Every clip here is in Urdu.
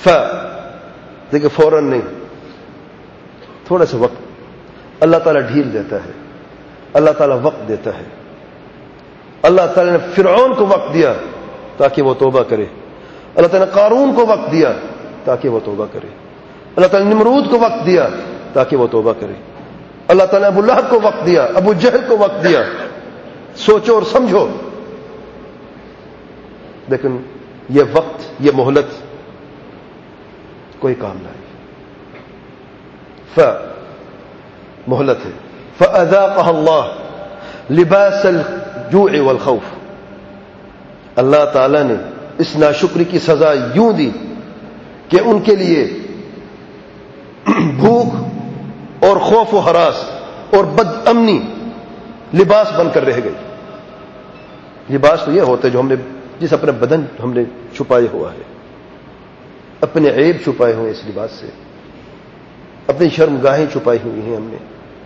دیکھیں فوراً نہیں، تھوڑا سا وقت اللہ تعالیٰ ڈھیل دیتا ہے، اللہ تعالیٰ وقت دیتا ہے. اللہ تعالیٰ نے فرعون کو وقت دیا تاکہ وہ توبہ کرے، اللہ تعالیٰ نے قارون کو وقت دیا تاکہ وہ توبہ کرے، اللہ تعالیٰ نے نمرود کو وقت دیا تاکہ وہ توبہ کرے، اللہ تعالیٰ نے ابو لہب کو وقت دیا، ابو جہل کو وقت دیا. سوچو اور سمجھو. لیکن یہ وقت، یہ مہلت کوئی کام نہیں. مہلت ہے. فَأَذَاقَهَا اللَّهُ لِبَاسَ الْجُوعِ وَالْخَوْفِ. اللہ تعالیٰ نے اس ناشکری کی سزا یوں دی کہ ان کے لیے بھوک اور خوف و ہراس اور بد امنی لباس بن کر رہ گئی. لباس تو یہ ہوتا ہے جو ہم نے جس اپنا بدن ہم نے چھپائے ہوا ہے، اپنے عیب چھپائے ہوئے اس لباس سے، اپنی شرمگاہیں چھپائی ہوئی ہیں ہم نے.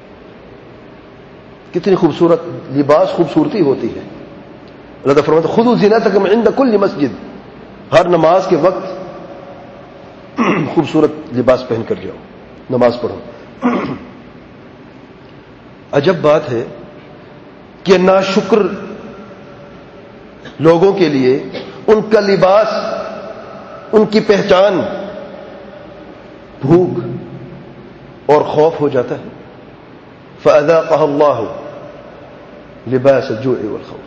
کتنی خوبصورت لباس، خوبصورتی ہوتی ہے. اللہ تعالیٰ فرماتا ہے خذوا زینتکم عند کل مسجد. ہر نماز کے وقت خوبصورت لباس پہن کر جاؤ، نماز پڑھو. عجب بات ہے کہ ناشکر لوگوں کے لیے ان کا لباس، ان کی پہچان بھوک اور خوف ہو جاتا ہے. فَأَذَاقَهَا اللَّهُ لِبَاسَ الْجُوعِ وَالْخَوْفِ.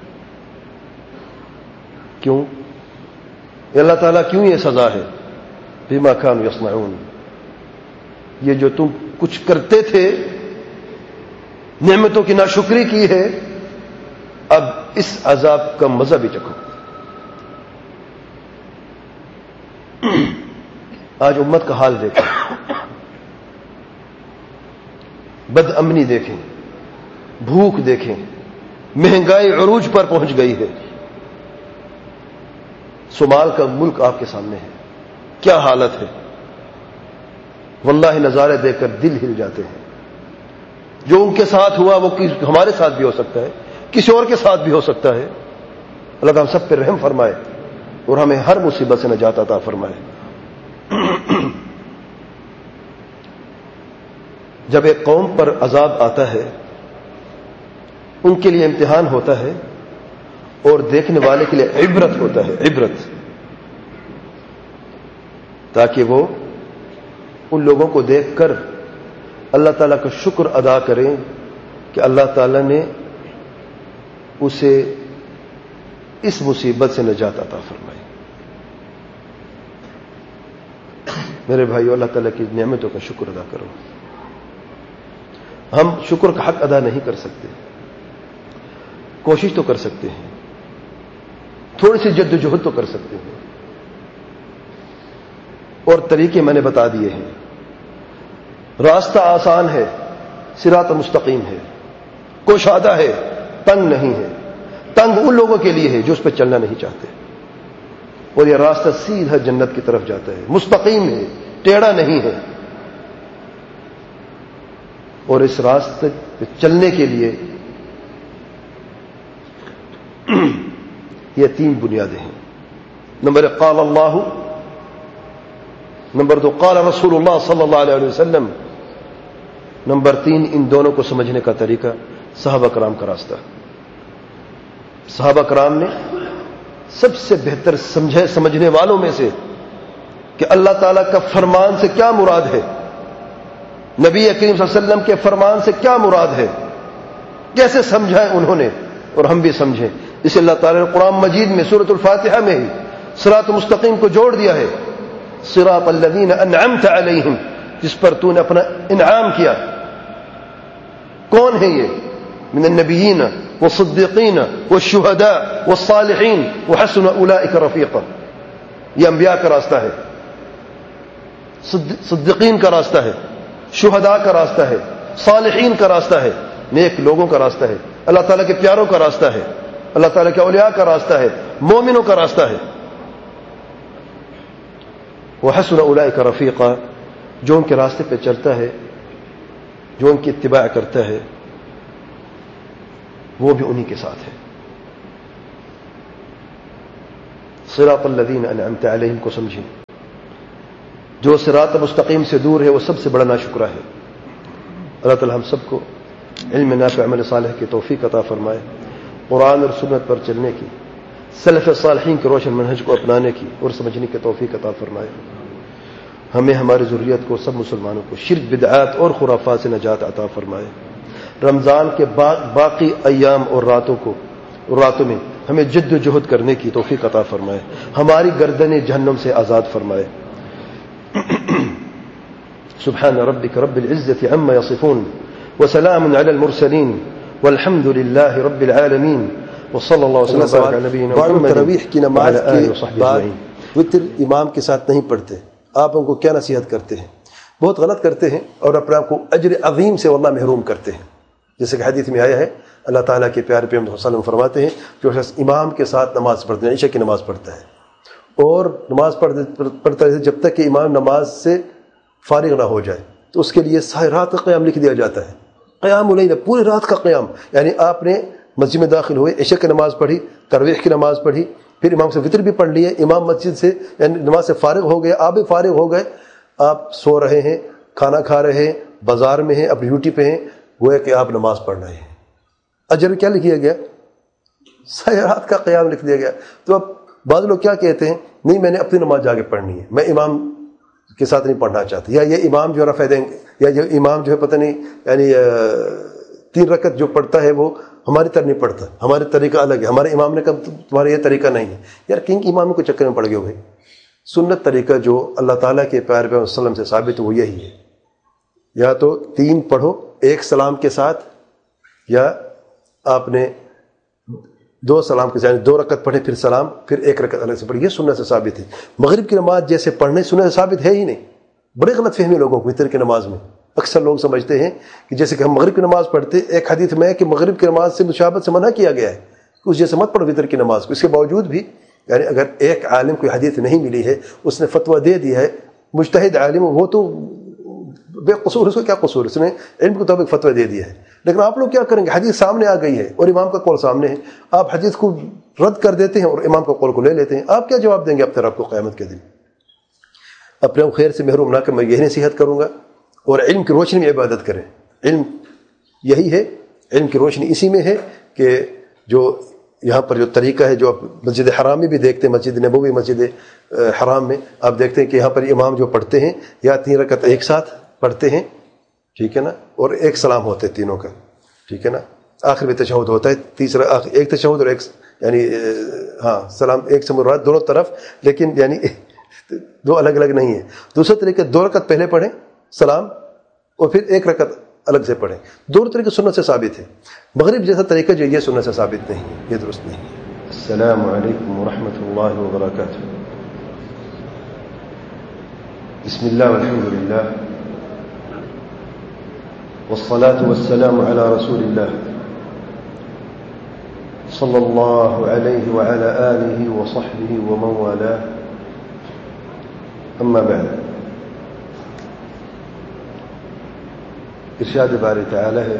کیوں؟ اللہ تعالیٰ کیوں یہ سزا ہے؟ بِمَا كَانُوا يَصْنَعُونَ. یہ جو تم کچھ کرتے تھے، نعمتوں کی ناشکری کی ہے، اب اس عذاب کا مزہ بھی چکھو. آج امت کا حال دیکھیں، بد امنی دیکھیں، بھوک دیکھیں، مہنگائی عروج پر پہنچ گئی ہے. صومال کا ملک آپ کے سامنے ہے، کیا حالت ہے. واللہ نظارے دیکھ کر دل ہل جاتے ہیں. جو ان کے ساتھ ہوا وہ ہمارے ساتھ بھی ہو سکتا ہے، کسی اور کے ساتھ بھی ہو سکتا ہے. اللہ تعالیٰ ہم سب پہ رحم فرمائے اور ہمیں ہر مصیبت سے نجات عطا فرمائے. جب ایک قوم پر عذاب آتا ہے، ان کے لیے امتحان ہوتا ہے اور دیکھنے والے کے لیے عبرت ہوتا ہے، عبرت، تاکہ وہ ان لوگوں کو دیکھ کر اللہ تعالیٰ کا شکر ادا کریں کہ اللہ تعالیٰ نے اسے اس مصیبت سے نجات عطا فرمائی. میرے بھائیو، اللہ تعالیٰ کی نعمتوں کا شکر ادا کرو. ہم شکر کا حق ادا نہیں کر سکتے، کوشش تو کر سکتے ہیں، تھوڑی سی جد و جہد تو کر سکتے ہیں، اور طریقے میں نے بتا دیے ہیں. راستہ آسان ہے، صراط مستقیم ہے، کشادہ ہے، تنگ نہیں ہے. تنگ ان لوگوں کے لیے ہے جو اس پہ چلنا نہیں چاہتے، اور یہ راستہ سیدھا جنت کی طرف جاتا ہے، مستقیم ہے، ٹیڑھا نہیں ہے. اور اس راستے پہ چلنے کے لیے یہ 3 بنیادیں ہیں. نمبر 1 قال اللہ، نمبر 2 قال رسول اللہ صلی اللہ علیہ وسلم، نمبر 3 ان دونوں کو سمجھنے کا طریقہ صحابہ کرام کا راستہ. صحابہ کرام نے سب سے بہتر سمجھنے والوں میں سے کہ اللہ تعالیٰ کا فرمان سے کیا مراد ہے، نبی کریم صلی اللہ علیہ وسلم کے فرمان سے کیا مراد ہے، کیسے سمجھا ہے انہوں نے، اور ہم بھی سمجھیں. اسے اللہ تعالیٰ نے قرآن مجید میں سورۃ الفاتحہ میں ہی صراط مستقیم کو جوڑ دیا ہے. صراط الذین انعمت علیہم، جس پر تو نے اپنا انعام کیا. کون ہے یہ؟ من النبیین والصدیقین والشہداء والصالحین وحسن اولئک رفیقا. یہ انبیاء کا راستہ ہے، صدیقین کا راستہ ہے، شہداء کا راستہ ہے، صالحین کا راستہ ہے، نیک لوگوں کا راستہ ہے، اللہ تعالیٰ کے پیاروں کا راستہ ہے، اللہ تعالیٰ کے اولیاء کا راستہ ہے، مومنوں کا راستہ ہے. وحسن اولئک رفیقا، جو ان کے راستے پہ چلتا ہے، جو ان کی اتباع کرتا ہے، وہ بھی انہی کے ساتھ ہے. صراط الذین انعمت علیہم کو سمجھیں. جو صراط مستقیم سے دور ہے وہ سب سے بڑا ناشکرہ ہے. اللہ تعالی ہم سب کو علم نافع عمل صالح کی توفیق عطا فرمائے, قرآن اور سنت پر چلنے کی, سلف صالحین کے روشن منہج کو اپنانے کی اور سمجھنے کی توفیق عطا فرمائے. ہمیں ہماری ذریت کو, سب مسلمانوں کو شرک بدعات اور خرافات سے نجات عطا فرمائے. رمضان کے باقی ایام اور راتوں میں ہمیں جد و جہد کرنے کی توفیق عطا فرمائے. ہماری گردنیں جہنم سے آزاد فرمائے. سبحان ربک رب العزة عما يصفون وسلام على المرسلين والحمد لله رب العالمين وصلی اللہ وسلم علی نبینا محمد. تراویح کی نماز کے بعد وتر امام کے ساتھ نہیں پڑھتے, آپ ان کو کیا نصیحت کرتے ہیں؟ بہت غلط کرتے ہیں اور اپنے آپ کو اجر عظیم سے واللہ محروم کرتے ہیں. جیسے کہ حدیث میں آیا ہے, اللہ تعالیٰ کے پیارے پیغمبر صلی اللہ علیہ وسلم فرماتے ہیں جو شخص امام کے ساتھ نماز پڑھتے ہیں, عشاء کی نماز پڑھتا ہے اور نماز پڑھتا ہے جب تک کہ امام نماز سے فارغ نہ ہو جائے, تو اس کے لیے ساری رات کا قیام لکھ دیا جاتا ہے. قیام اللیل, پوری رات کا قیام. یعنی آپ نے مسجد میں داخل ہوئے, عشاء کی نماز پڑھی, تراویح کی نماز پڑھی, پھر امام سے وتر بھی پڑھ لیے, امام مسجد سے یعنی نماز سے فارغ ہو گئے, آپ بھی فارغ ہو گئے, آپ سو رہے ہیں, کھانا کھا رہے ہیں, بازار میں ہیں, اپنی ڈیوٹی پہ ہیں, گویا کہ آپ نماز پڑھ رہے ہیں. اجر کیا لکھ دیا گیا؟ ساری رات کا قیام لکھ دیا گیا. تو اب بعض لوگ کیا کہتے ہیں, نہیں میں نے اپنی نماز جا کے پڑھنی ہے, میں امام کے ساتھ نہیں پڑھنا چاہتا, یا یہ امام جو رفع دیں گے, یا یہ امام جو ہے پتہ نہیں یعنی 3 رکعت جو پڑھتا ہے وہ ہماری طرح نہیں پڑھتا, ہمارے طریقہ الگ ہے, ہمارے امام نے کہا تمہارا یہ طریقہ نہیں ہے. یار کنگ امام کو چکر میں پڑ گئے بھائی. سنت طریقہ جو اللہ تعالیٰ کے پیارے پیغمبر صلی اللہ علیہ وسلم سے ثابت وہ یہی ہے, یا تو 3 پڑھو ایک سلام کے ساتھ, یا آپ نے 2 سلام کے ساتھ 2 رکعت پڑھے, پھر سلام, پھر 1 رکعت الگ سے پڑھی. یہ سنت سے ثابت ہے. مغرب کی نماز جیسے پڑھنے سنت سے ثابت ہے ہی نہیں. بڑے غلط فہمی لوگوں کو وتر کی نماز میں. اکثر لوگ سمجھتے ہیں کہ جیسے کہ ہم مغرب کی نماز پڑھتے, ایک حدیث میں ہے کہ مغرب کی نماز سے مشابہت سے منع کیا گیا ہے کہ اس جیسے مت پڑھو وتر کی نماز کو. اس کے باوجود بھی یعنی اگر ایک عالم کوئی حدیث نہیں ملی ہے, اس نے فتویٰ دے دیا ہے, مجتہد عالم, وہ تو بے قصور, اس کو کیا قصور, اس نے علم کے مطابق فتویٰ دے دیا ہے. لیکن آپ لوگ کیا کریں گے, حدیث سامنے آ گئی ہے اور امام کا قول سامنے ہے, آپ حدیث کو رد کر دیتے ہیں اور امام کا قول کو لے لیتے ہیں. آپ کیا جواب دیں گے اپنے رب کو قیامت کے دن؟ اپنے خیر سے محروم نہ کر, میں یہی نصیحت کروں گا. اور علم کی روشنی میں عبادت کریں. علم یہی ہے, علم کی روشنی اسی میں ہے کہ جو یہاں پر جو طریقہ ہے, جو آپ مسجد حرام میں بھی دیکھتے ہیں, مسجد نبوی, مسجد حرام میں آپ دیکھتے ہیں کہ یہاں پر امام جو پڑھتے ہیں یا 3 رکعت ایک ساتھ پڑھتے ہیں, ٹھیک ہے نا, اور 1 سلام ہوتے ہیں تینوں کا, ٹھیک ہے نا. آخر میں تشہد ہوتا ہے, تیسرا ایک تشہد اور ایک یعنی سلام, ایک سے مراد دونوں طرف, لیکن یعنی 2 الگ الگ نہیں ہیں. دوسرا طریقہ 2 رکعت پہلے پڑھیں سلام, اور پھر 1 رکعت الگ سے پڑھیں. دونوں طریقے سنت سے ثابت ہے. مغرب جیسا طریقہ جو یہ سنت سے ثابت نہیں ہے, یہ درست نہیں ہے. السلام علیکم ورحمۃ اللہ وبرکاتہ. بسم اللہ والحمد للہ والصلاة والسلام على رسول اللہ صلی اللہ علیہ وعلى آلہ وصحبہ ومن والاه. اما بعد. ارشاد باری تعالی ہے,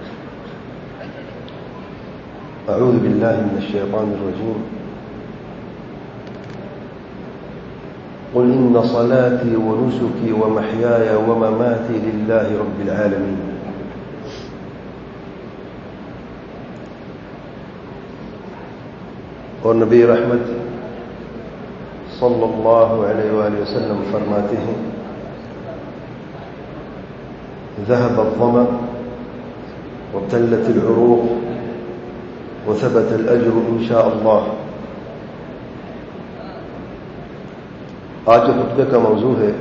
اعوذ باللہ من الشیطان الرجیم, قل ان صلاتي ونسكي ومحياي ومماتي لله رب العالمين. اور نبی رحمت صلی اللہ علیہ وآلہ وسلم فرماتے ہیں, ذهب الظمأ وابتلت العروق وثبت الأجر إن شاء الله. آج کے خطبے کا موضوع ہے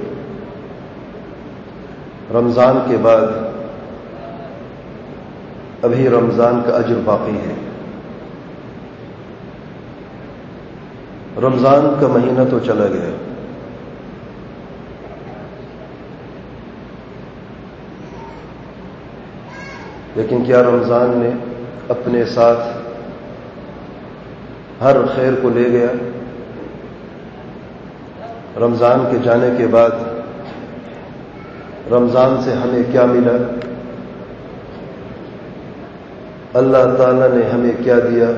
رمضان کے بعد ابھی رمضان کا اجر باقی ہے. رمضان کا مہینہ تو چلا گیا, لیکن کیا رمضان نے اپنے ساتھ ہر خیر کو لے گیا؟ رمضان کے جانے کے بعد رمضان سے ہمیں کیا ملا؟ اللہ تعالیٰ نے ہمیں کیا دیا؟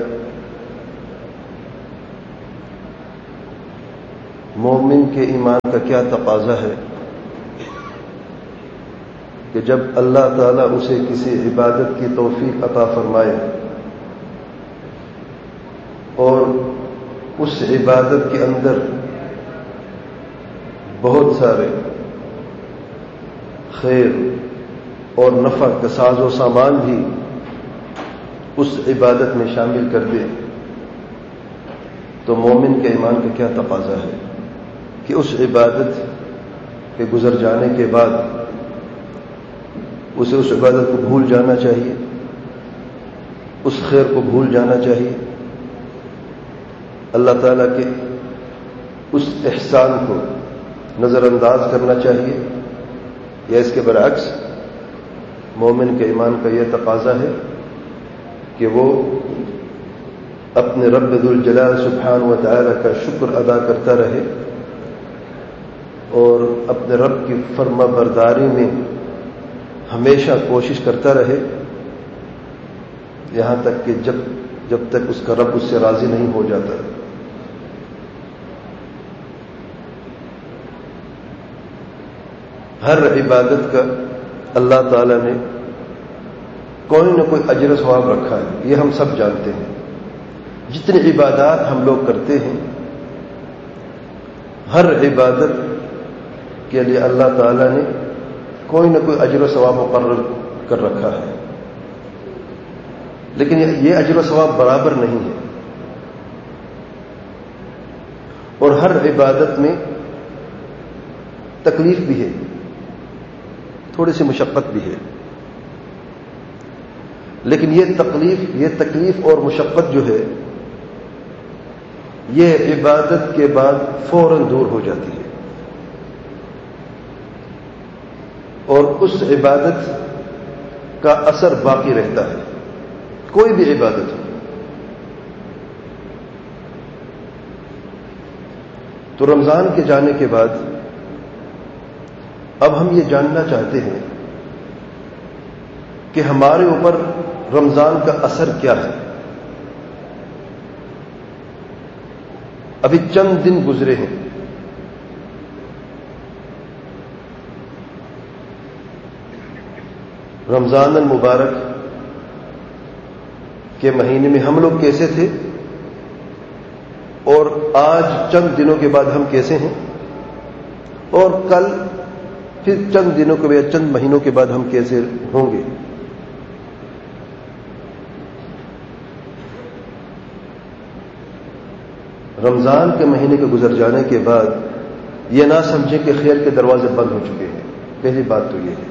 مومن کے ایمان کا کیا تقاضا ہے؟ کہ جب اللہ تعالیٰ اسے کسی عبادت کی توفیق عطا فرمائے اور اس عبادت کے اندر بہت سارے خیر اور نفع کا ساز و سامان بھی اس عبادت میں شامل کر دے، تو مومن کے ایمان کا کیا تقاضا ہے کہ اس عبادت کے گزر جانے کے بعد اسے اس عبادت کو بھول جانا چاہیے، اس خیر کو بھول جانا چاہیے، اللہ تعالیٰ کے اس احسان کو نظر انداز کرنا چاہیے، یا اس کے برعکس مومن کے ایمان کا یہ تقاضا ہے کہ وہ اپنے رب ذوالجلال سبحانہ و تعالی کا شکر ادا کرتا رہے اور اپنے رب کی فرما برداری میں ہمیشہ کوشش کرتا رہے، یہاں تک کہ جب تک اس کا رب اس سے راضی نہیں ہو جاتا۔ ہر عبادت کا اللہ تعالیٰ نے کوئی نہ کوئی اجر و ثواب رکھا ہے، یہ ہم سب جانتے ہیں۔ جتنی عبادات ہم لوگ کرتے ہیں، ہر عبادت کے لیے اللہ تعالیٰ نے کوئی نہ کوئی اجر و ثواب مقرر کر رکھا ہے، لیکن یہ اجر و ثواب برابر نہیں ہے، اور ہر عبادت میں تکلیف بھی ہے، تھوڑی سی مشقت بھی ہے، لیکن یہ تکلیف اور مشقت جو ہے یہ عبادت کے بعد فوراً دور ہو جاتی ہے، اور اس عبادت کا اثر باقی رہتا ہے، کوئی بھی عبادت ہو۔ تو رمضان کے جانے کے بعد اب ہم یہ جاننا چاہتے ہیں کہ ہمارے اوپر رمضان کا اثر کیا ہے۔ ابھی چند دن گزرے ہیں، رمضان المبارک کے مہینے میں ہم لوگ کیسے تھے اور آج چند دنوں کے بعد ہم کیسے ہیں، اور کل پھر چند دنوں کے بعد چند مہینوں کے بعد ہم کیسے ہوں گے۔ رمضان کے مہینے کے گزر جانے کے بعد یہ نہ سمجھیں کہ خیر کے دروازے بند ہو چکے ہیں، پہلی بات تو یہ ہے،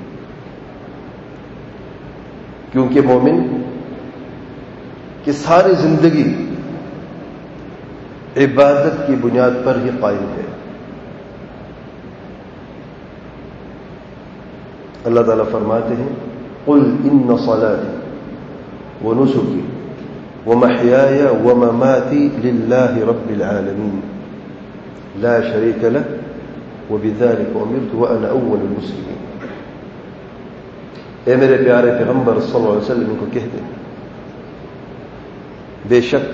کیونکہ مومن کی ساری زندگی عبادت کی بنیاد پر ہی قائم ہے۔ اللہ تعالیٰ فرماتے ہیں قل ان صلاتی ونسکی ومحیای ومماتی للہ رب العالمین لا شریک لہ وبذلک امرت وانا اول المسلمین۔ اے میرے پیارے پیغمبر صلی اللہ علیہ وسلم کو کہہ دیں، بے شک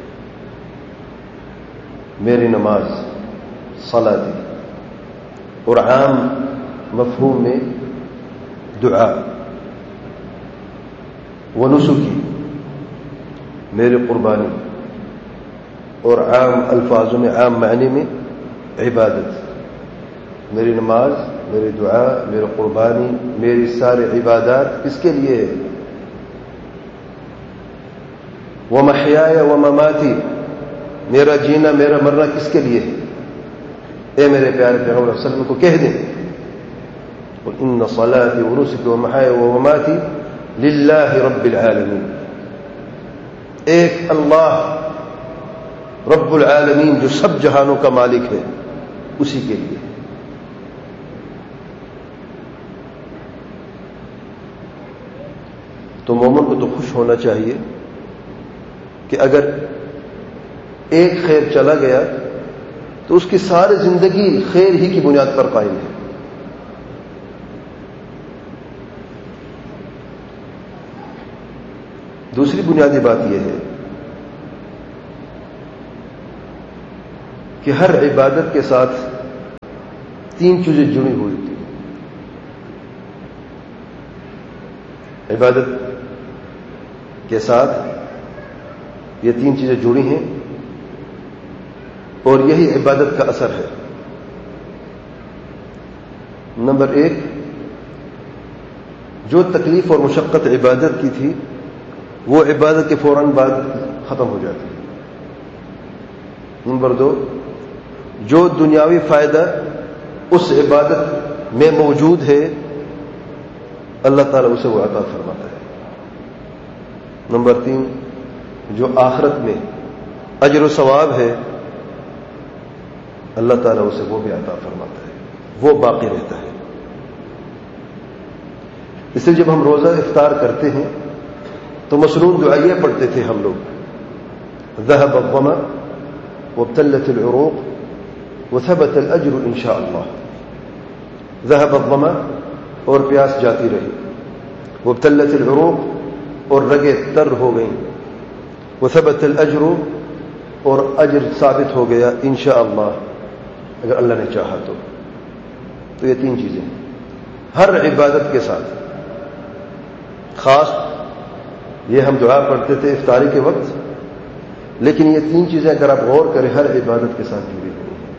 میری نماز صلاتی اور عام مفہوم میں دعا، ونسکی میری قربانی، اور عام الفاظوں میں عام معنی میں عبادت، میری نماز، میری دعا، میری قربانی، میری ساری عبادات کس کے لیے ہے؟ ومحیای ومماتی، میرا جینا میرا مرنا کس کے لیے ہے؟ اے میرے پیارے پیغمبر صلی اللہ علیہ وسلم کو کہہ دیں ان صلاتی ونسکی ومحیای ومماتی للہ رب العالمین، ایک اللہ رب العالمین جو سب جہانوں کا مالک ہے اسی کے لیے۔ تو مومن کو تو خوش ہونا چاہیے کہ اگر ایک خیر چلا گیا تو اس کی ساری زندگی خیر ہی کی بنیاد پر قائم ہے۔ دوسری بنیادی بات یہ ہے کہ ہر عبادت کے ساتھ تین چیزیں جڑی ہوئی تھی۔ عبادت کے ساتھ یہ 3 چیزیں جڑی ہیں اور یہی عبادت کا اثر ہے. نمبر 1، جو تکلیف اور مشقت عبادت کی تھی وہ عبادت کے فوراً بعد ختم ہو جاتی ہے. نمبر 2، جو دنیاوی فائدہ اس عبادت میں موجود ہے اللہ تعالیٰ اسے وہ عطا فرماتا ہے. نمبر 3، جو آخرت میں اجر و ثواب ہے اللہ تعالیٰ اسے وہ بھی عطا فرماتا ہے، وہ باقی رہتا ہے. اس لیے جب ہم روزہ افطار کرتے ہیں تو مصنون دعائیاں پڑھتے تھے ہم لوگ. ذهب الظمأ وابتلت العروق وثبت الاجر ان شاء اللہ. ذهب الظمأ اور پیاس جاتی رہی، وابتلت العروق اور رگیں تر ہو گئیں، وثبت الاجر اور اجر ثابت ہو گیا انشاءاللہ اگر اللہ نے چاہا تو. یہ 3 چیزیں ہر عبادت کے ساتھ، خاص یہ ہم دعا پڑھتے تھے افطاری کے وقت، لیکن یہ 3 چیزیں اگر آپ غور کریں ہر عبادت کے ساتھ جڑی ہوئی ہیں.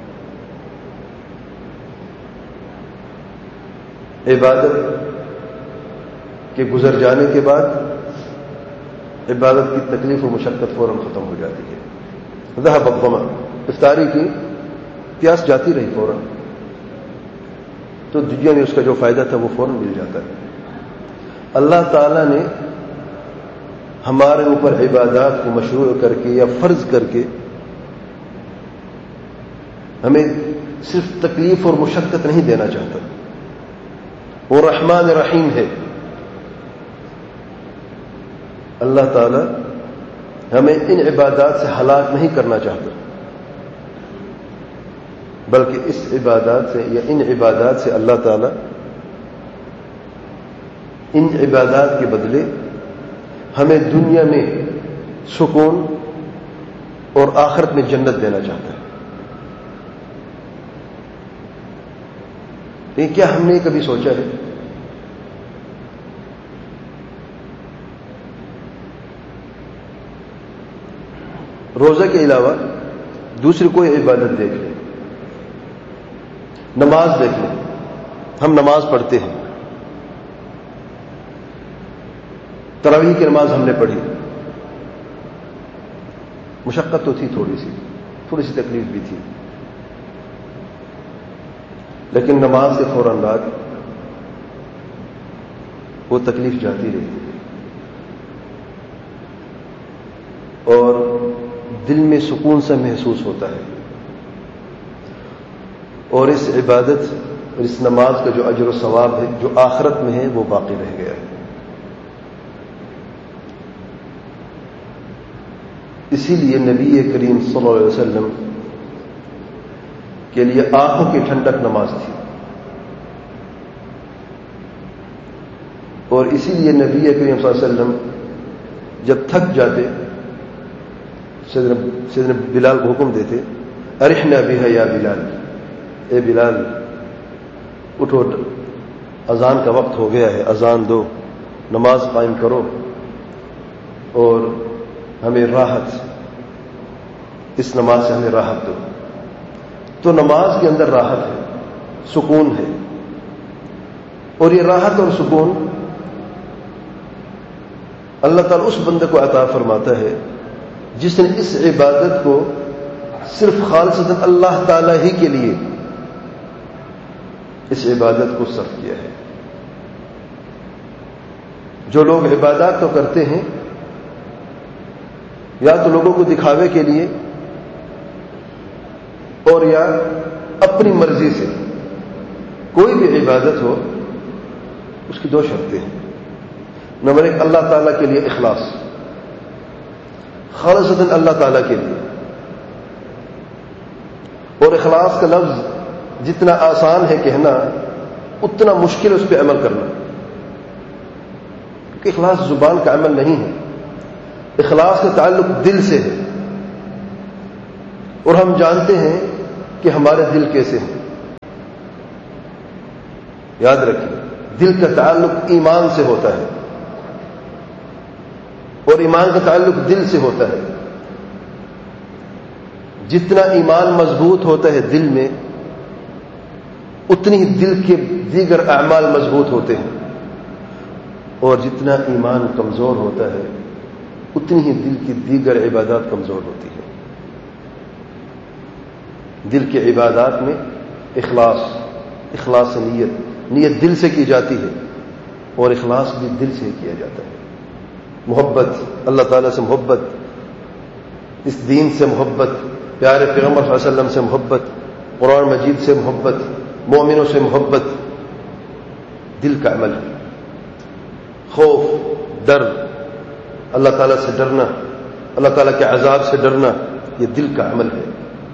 عبادت کے گزر جانے کے بعد عبادت کی تکلیف و مشقت فوراً ختم ہو جاتی ہے. ذهب الظمأ، افطاری کی پیاس جاتی رہی فوراً، تو دنیا میں اس کا جو فائدہ تھا وہ فوراً مل جاتا ہے. اللہ تعالیٰ نے ہمارے اوپر عبادات کو مشروع کر کے یا فرض کر کے ہمیں صرف تکلیف اور مشقت نہیں دینا چاہتا. وہ رحمان رحیم ہے. اللہ تعالیٰ ہمیں ان عبادات سے ہلاک نہیں کرنا چاہتا، بلکہ اس عبادات سے یا ان عبادات سے اللہ تعالیٰ ان عبادات کے بدلے ہمیں دنیا میں سکون اور آخرت میں جنت دینا چاہتا ہے. یہ کیا ہم نے کبھی سوچا ہے؟ روزہ کے علاوہ دوسری کوئی عبادت دیکھ لیں، نماز دیکھ لیں. ہم نماز پڑھتے ہیں، تراویح کی نماز ہم نے پڑھی، مشقت تو تھی، تھوڑی سی تکلیف بھی تھی، لیکن نماز کے فوراً بعد وہ تکلیف جاتی رہی اور دل میں سکون سے محسوس ہوتا ہے، اور اس عبادت اور اس نماز کا جو اجر و ثواب ہے جو آخرت میں ہے وہ باقی رہ گیا ہے. اسی لیے نبی کریم صلی اللہ علیہ وسلم کے لیے آنکھوں کی ٹھنڈک نماز تھی، اور اسی لیے نبی کریم صلی اللہ علیہ وسلم جب تھک جاتے سیدنا بلال کو حکم دیتے، ارحنا بها یا بلال، اے بلال اٹھو، اذان کا وقت ہو گیا ہے، اذان دو، نماز قائم کرو اور ہمیں راحت، اس نماز سے ہمیں راحت دو. تو نماز کے اندر راحت ہے، سکون ہے، اور یہ راحت اور سکون اللہ تعالیٰ اس بندے کو عطا فرماتا ہے جس نے اس عبادت کو صرف خالصتاً اللہ تعالیٰ ہی کے لیے اس عبادت کو صرف کیا ہے. جو لوگ عبادات تو کرتے ہیں یا تو لوگوں کو دکھاوے کے لیے اور یا اپنی مرضی سے، کوئی بھی عبادت ہو اس کی 2 شرطیں ہیں. نمبر 1، اللہ تعالیٰ کے لیے اخلاص، خالصتاً اللہ تعالیٰ کے لیے. اور اخلاص کا لفظ جتنا آسان ہے کہنا اتنا مشکل اس پہ عمل کرنا، کیونکہ اخلاص زبان کا عمل نہیں ہے. اخلاص کا تعلق دل سے ہے، اور ہم جانتے ہیں کہ ہمارے دل کیسے ہیں. یاد رکھیں، دل کا تعلق ایمان سے ہوتا ہے. اور ایمان کا تعلق دل سے ہوتا ہے. جتنا ایمان مضبوط ہوتا ہے دل میں، اتنی ہی دل کے دیگر اعمال مضبوط ہوتے ہیں، اور جتنا ایمان کمزور ہوتا ہے اتنی ہی دل کی دیگر عبادات کمزور ہوتی ہیں. دل کے عبادات میں اخلاص نیت دل سے کی جاتی ہے، اور اخلاص بھی دل سے کیا جاتا ہے. محبت، اللہ تعالیٰ سے محبت، اس دین سے محبت، پیارے پیغمبر صلی اللہ علیہ وسلم سے محبت، قرآن مجید سے محبت، مومنوں سے محبت، دل کا عمل ہے. خوف، ڈر، اللہ تعالیٰ سے ڈرنا، اللہ تعالیٰ کے عذاب سے ڈرنا، یہ دل کا عمل ہے.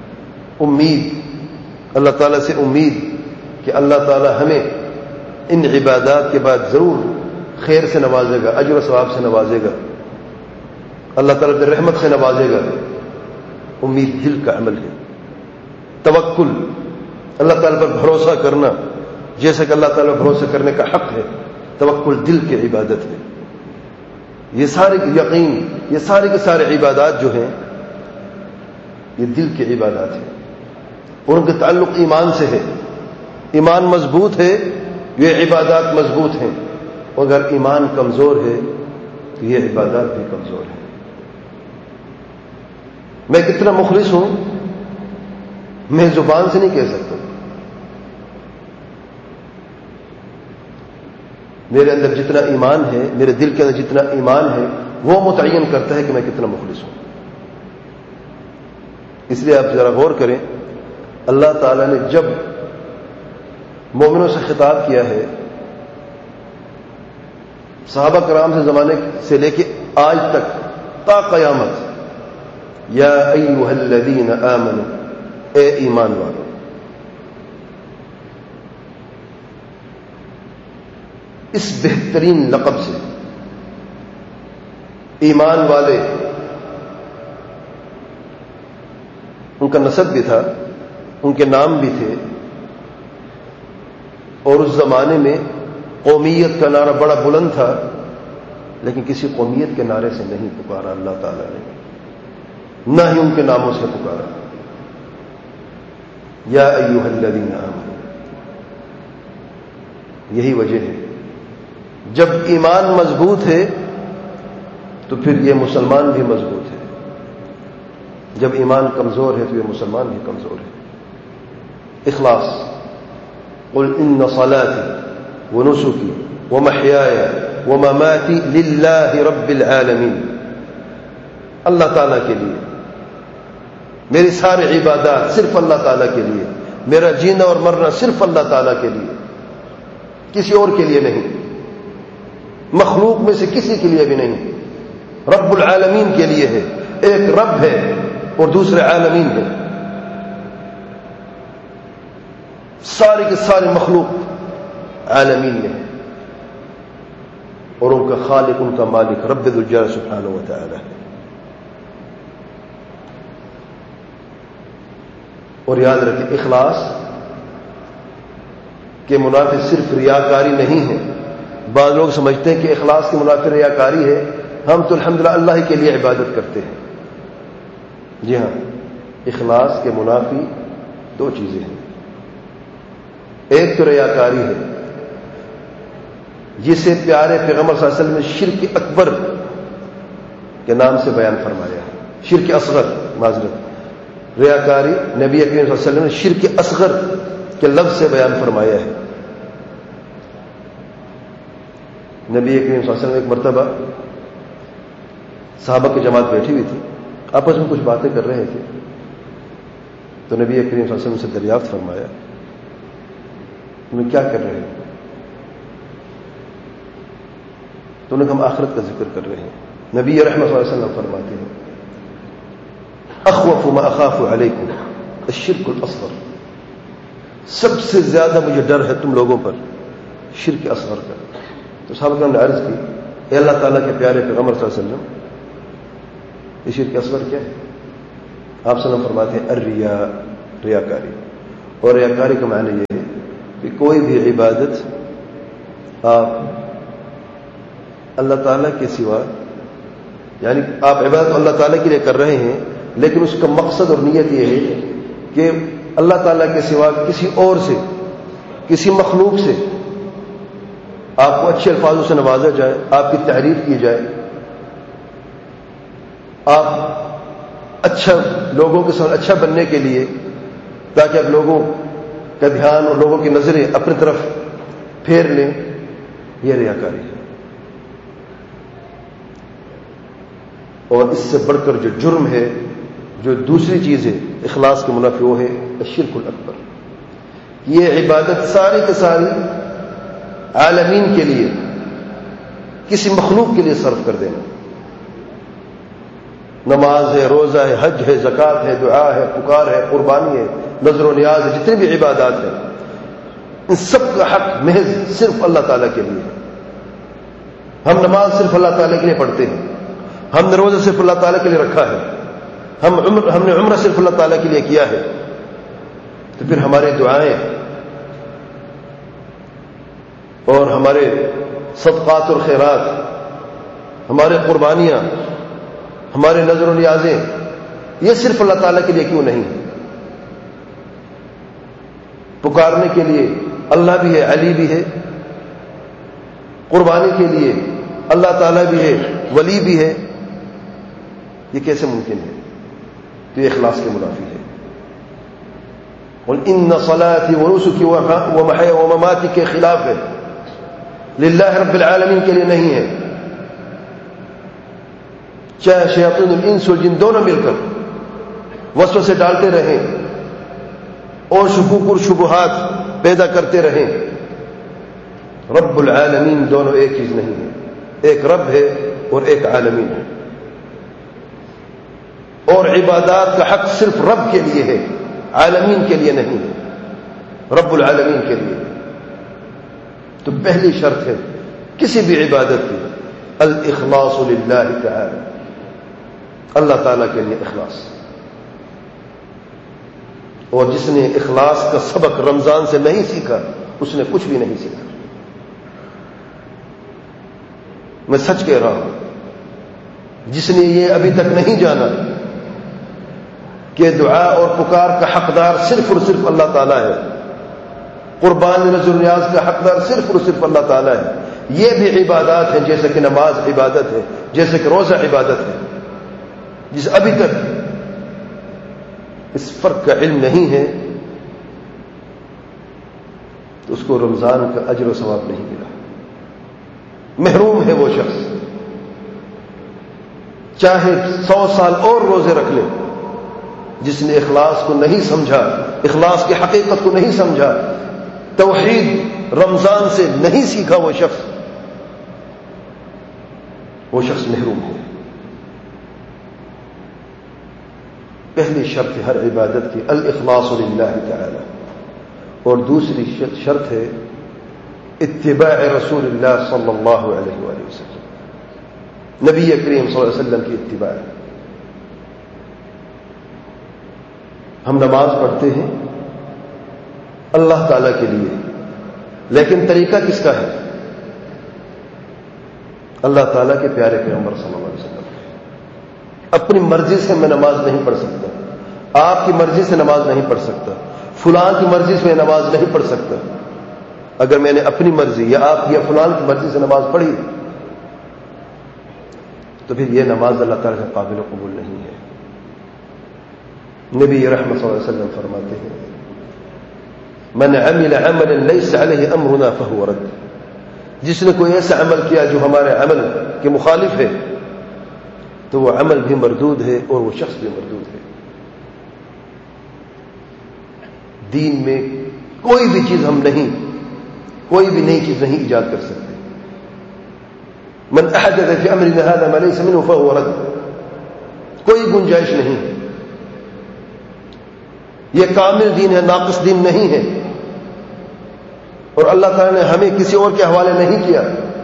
امید، اللہ تعالیٰ سے امید کہ اللہ تعالیٰ ہمیں ان عبادات کے بعد ضرور خیر سے نوازے گا، اجر و ثواب سے نوازے گا، اللہ تعالیٰ کی رحمت سے نوازے گا. امید دل کا عمل ہے. توکل، اللہ تعالیٰ پر بھروسہ کرنا، جیسا کہ اللہ تعالیٰ پر بھروسہ کرنے کا حق ہے. توکل دل کی عبادت ہے. یہ سارے یقین، یہ سارے کے سارے عبادات جو ہیں یہ دل کی عبادات ہیں، اور ان کا تعلق ایمان سے ہے. ایمان مضبوط ہے، یہ عبادات مضبوط ہیں. اگر ایمان کمزور ہے تو یہ عبادات بھی کمزور ہیں. میں کتنا مخلص ہوں میں زبان سے نہیں کہہ سکتا. میرے اندر جتنا ایمان ہے، میرے دل کے اندر جتنا ایمان ہے، وہ متعین کرتا ہے کہ میں کتنا مخلص ہوں. اس لیے آپ ذرا غور کریں، اللہ تعالیٰ نے جب مومنوں سے خطاب کیا ہے، صحابہ کرام سے زمانے سے لے کے آج تک تا قیامت، یا ایھا الذین آمنوا، اے ایمان والو. اس بہترین لقب سے ایمان والے، ان کا نسب بھی تھا، ان کے نام بھی تھے، اور اس زمانے میں قومیت کا نعرہ بڑا بلند تھا، لیکن کسی قومیت کے نعرے سے نہیں پکارا اللہ تعالیٰ نے، نہ ہی ان کے ناموں سے پکارا. یا ایھا الذین آمنوا. یہی وجہ ہے جب ایمان مضبوط ہے تو پھر یہ مسلمان بھی مضبوط ہے، جب ایمان کمزور ہے تو یہ مسلمان بھی کمزور ہے. اخلاص، قل ان صلاتی ونسکی ومحیای ومماتی للہ رب العالمین. اللہ تعالیٰ کے لیے، میری ساری عبادات صرف اللہ تعالیٰ کے لیے، میرا جینا اور مرنا صرف اللہ تعالیٰ کے لیے، کسی اور کے لیے نہیں، مخلوق میں سے کسی کے لیے بھی نہیں. رب العالمین کے لیے ہے. ایک رب ہے اور دوسرے عالمین ہے. ساری کے سارے مخلوق عالمین میں ہے، اور ان کا خالق، ان کا مالک رب ذو الجلال سبحانہ و تعالی ہے. اور یاد رکھیں، اخلاص کے منافع صرف ریاکاری نہیں ہے. بعض لوگ سمجھتے ہیں کہ اخلاص کے منافع ریاکاری ہے، ہم تو الحمدللہ اللہ کے لیے عبادت کرتے ہیں. جی ہاں، اخلاص کے منافی دو چیزیں ہیں. ایک تو ریاکاری ہے، جسے پیارے پیغمبر صلی اللہ علیہ وسلم نے شرک اکبر کے نام سے بیان فرمایا ہے. شرک اصغر، معذرت، ریاکاری نبی کریم صلی اللہ علیہ وسلم نے شرک اصغر کے لفظ سے بیان فرمایا ہے. نبی کریم صلی اللہ علیہ وسلم ایک مرتبہ صحابہ کی جماعت بیٹھی ہوئی تھی، آپس میں کچھ باتیں کر رہے تھے، تو نبی کریم صلی اللہ علیہ وسلم سے دریافت فرمایا، تمہیں کیا کر رہے ہیں؟ تو انہوں نے ہم آخرت کا ذکر کر رہے ہیں. نبی رحمت صلی اللہ علیہ وسلم فرماتے ہیں، اخوف ما اخاف علیکم الشرک الاصغر. سب سے زیادہ مجھے ڈر ہے تم لوگوں پر شرک اصغر کا. تو صحابہ کرام نے عرض کی، اے اللہ تعالیٰ کے پیارے پیغمبر صلی اللہ علیہ وسلم، یہ شرک اصغر کیا ہے؟ آپ صلی اللہ علیہ وسلم فرماتے ہیں، الریا، ریاکاری. اور ریاکاری کا معنی یہ ہے کہ کوئی بھی عبادت آپ اللہ تعالیٰ کے سوا یعنی آپ عبادت اللہ تعالیٰ کے لیے کر رہے ہیں، لیکن اس کا مقصد اور نیت یہ ہے کہ اللہ تعالیٰ کے سوا کسی اور سے، کسی مخلوق سے آپ کو اچھے الفاظوں سے نوازا جائے، آپ کی تعریف کی جائے، آپ اچھا لوگوں کے ساتھ اچھا بننے کے لیے، تاکہ آپ لوگوں کا دھیان اور لوگوں کی نظریں اپنی طرف پھیر لیں، یہ ریاکاری ہے۔ اور اس سے بڑھ کر جو جرم ہے، جو دوسری چیز ہے اخلاص کے منافی، وہ ہے الشرک الاکبر۔ یہ عبادت ساری کی ساری عالمین کے لیے، کسی مخلوق کے لیے صرف کر دینا، نماز ہے، روزہ ہے، حج ہے، زکوٰۃ ہے، دعا ہے، پکار ہے، قربانی ہے، نذر و نیاز ہے، جتنی بھی عبادات ہیں، ان سب کا حق محض صرف اللہ تعالیٰ کے لیے ہے۔ ہم نماز صرف اللہ تعالیٰ کے لیے پڑھتے ہیں، ہم نے روزہ صرف اللہ تعالیٰ کے لیے رکھا ہے، ہم نے عمرہ صرف اللہ تعالیٰ کے لیے کیا ہے، تو پھر ہماری دعائیں اور ہمارے صدقات اور خیرات، ہمارے قربانیاں، ہمارے نذر و نیازیں، یہ صرف اللہ تعالیٰ کے لیے کیوں نہیں؟ پکارنے کے لیے اللہ بھی ہے، علی بھی ہے، قربانی کے لیے اللہ تعالیٰ بھی ہے، ولی بھی ہے، یہ کیسے ممکن ہے؟ تو یہ اخلاص کے منافی ہے۔ قل ان صلاتي ونسكي ومحياي ومماتي کے خلاف ہے، للہ رب العالمین کے لیے نہیں ہے۔ چاہے شیاطین الانس والجن دونوں مل کر وسوسے ڈالتے رہیں اور شکوک اور شبہات پیدا کرتے رہیں، رب العالمین دونوں ایک چیز نہیں ہے، ایک رب ہے اور ایک عالمین ہے، اور عبادات کا حق صرف رب کے لیے ہے، عالمین کے لیے نہیں ہے، رب العالمین کے لیے۔ تو پہلی شرط ہے کسی بھی عبادت کی الاخلاص للہ تعالی، اللہ تعالیٰ کے لیے اخلاص۔ اور جس نے اخلاص کا سبق رمضان سے نہیں سیکھا، اس نے کچھ بھی نہیں سیکھا۔ میں سچ کہہ رہا ہوں، جس نے یہ ابھی تک نہیں جانا کہ دعا اور پکار کا حقدار صرف اور صرف اللہ تعالیٰ ہے، قربان نذر و نیاز کا حقدار صرف اور صرف اللہ تعالیٰ ہے، یہ بھی عبادات ہیں، جیسے کہ نماز عبادت ہے، جیسے کہ روزہ عبادت ہے، جس ابھی تک اس فرق کا علم نہیں ہے، تو اس کو رمضان کا اجر و ثواب نہیں ملا، محروم ہے وہ شخص، چاہے 100 سال اور روزے رکھ لے، جس نے اخلاص کو نہیں سمجھا، اخلاص کی حقیقت کو نہیں سمجھا، توحید رمضان سے نہیں سیکھا، وہ شخص محروم ہے۔ پہلی شرط ہے ہر عبادت کی الاخلاص للہ تعالی، اور دوسری شرط ہے اتباع رسول اللہ صلی اللہ علیہ وآلہ وسلم، نبی کریم صلی اللہ علیہ وسلم کی اتباع۔ ہم نماز پڑھتے ہیں اللہ تعالیٰ کے لیے، لیکن طریقہ کس کا ہے؟ اللہ تعالیٰ کے پیارے پیغمبر صلی اللہ علیہ وسلم۔ اپنی مرضی سے میں نماز نہیں پڑھ سکتا، آپ کی مرضی سے نماز نہیں پڑھ سکتا، فلاں کی مرضی سے میں نماز نہیں پڑھ سکتا۔ اگر میں نے اپنی مرضی یا آپ کی یا فلاں کی مرضی سے نماز پڑھی، تو پھر یہ نماز اللہ تعالیٰ سے قابل قبول نہیں ہے۔ نبی رحمت صلی اللہ علیہ وسلم فرماتے ہیں من عمل عملا ليس عليه امرنا فهو رد، جس نے کوئی ایسا عمل کیا جو ہمارے عمل کے مخالف ہے، تو وہ عمل بھی مردود ہے اور وہ شخص بھی مردود ہے۔ دین میں کوئی بھی چیز ہم نہیں، کوئی بھی نئی چیز نہیں ایجاد کر سکتے۔ من احدث في امرنا هذا ما ليس منه فهو رد، کوئی گنجائش نہیں، یہ کامل دین ہے، ناقص دین نہیں ہے۔ اور اللہ تعالیٰ نے ہمیں کسی اور کے حوالے نہیں کیا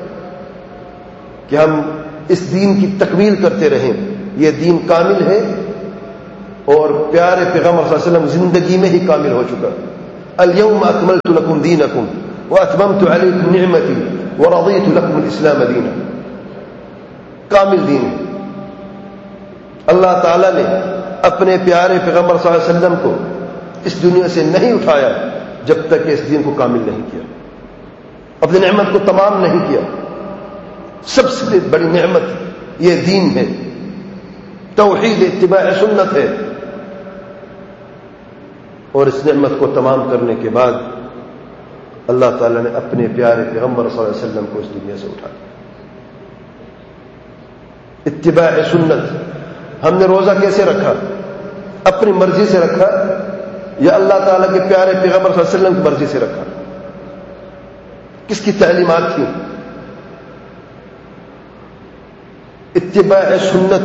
کہ ہم اس دین کی تکمیل کرتے رہیں، یہ دین کامل ہے، اور پیارے پیغمبر صلی اللہ علیہ وسلم زندگی میں ہی کامل ہو چکا۔ اليوم اکملت لکم دینکم واتممت علیکم نعمتی ورضیت لکم الاسلام دینا، کامل دین ہے۔ اللہ تعالیٰ نے اپنے پیارے پیغمبر صلی اللہ علیہ وسلم کو اس دنیا سے نہیں اٹھایا جب تک کہ اس دین کو کامل نہیں کیا، اپنی نعمت کو تمام نہیں کیا۔ سب سے بڑی نعمت یہ دین ہے، توحید اتباع سنت ہے، اور اس نعمت کو تمام کرنے کے بعد اللہ تعالیٰ نے اپنے پیارے پیغمبر صلی اللہ علیہ وسلم کو اس دنیا سے اٹھایا۔ اتباع سنت، ہم نے روزہ کیسے رکھا؟ اپنی مرضی سے رکھا یا اللہ تعالیٰ کے پیارے پیغمبر صلی اللہ علیہ وسلم کی مرضی سے رکھا؟ کس کی تعلیمات تھی؟ اتباع سنت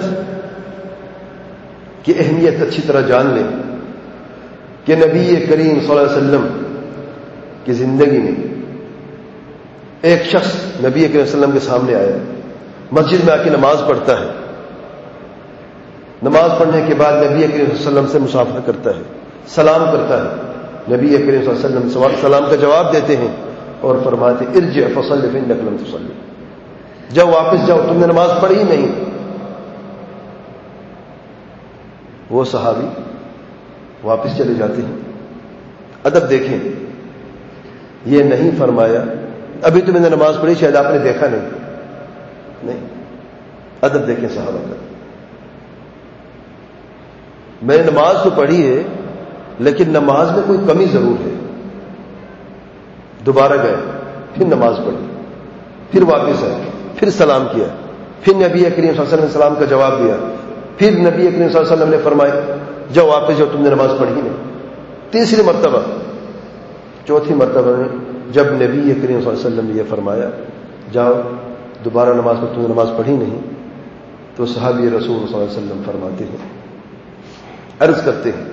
کی اہمیت اچھی طرح جان لیں کہ نبی کریم صلی اللہ علیہ وسلم کی زندگی میں ایک شخص نبی کریم صلی اللہ علیہ وسلم کے سامنے آیا، مسجد میں آ کے نماز پڑھتا ہے، نماز پڑھنے کے بعد نبی کریم صلی اللہ علیہ وسلم سے مصافحہ کرتا ہے، سلام کرتا ہے، نبی کریم صلی اللہ علیہ وسلم سلام کا جواب دیتے ہیں اور فرماتے ارجع فصلی فإنک لم تصلی، جاؤ واپس جاؤ، تم نے نماز پڑھی نہیں۔ وہ صحابی واپس چلے جاتے ہیں۔ ادب دیکھیں، یہ نہیں فرمایا ابھی تو میں نے نماز پڑھی، شاید آپ نے دیکھا نہیں۔ ادب دیکھیں صحابہ کا، میں نے نماز تو پڑھی ہے لیکن نماز میں کوئی کمی ضرور ہے۔ دوبارہ گئے، پھر نماز پڑھی، پھر واپس آئے، پھر سلام کیا، پھر نبی کریم صلی اللہ علیہ وسلم نے سلام کا جواب دیا، پھر نبی کریم صلی اللہ علیہ وسلم نے فرمایا جاؤ واپس جاؤ، تم نے نماز پڑھی نہیں۔ تیسری مرتبہ، چوتھی مرتبہ میں جب نبی کریم صلی اللہ علیہ وسلم نے یہ فرمایا جاؤ دوبارہ نماز پڑھ، تم نے نماز پڑھی نہیں، تو صحابی رسول صلی اللہ علیہ وسلم فرماتے ہیں، عرض کرتے ہیں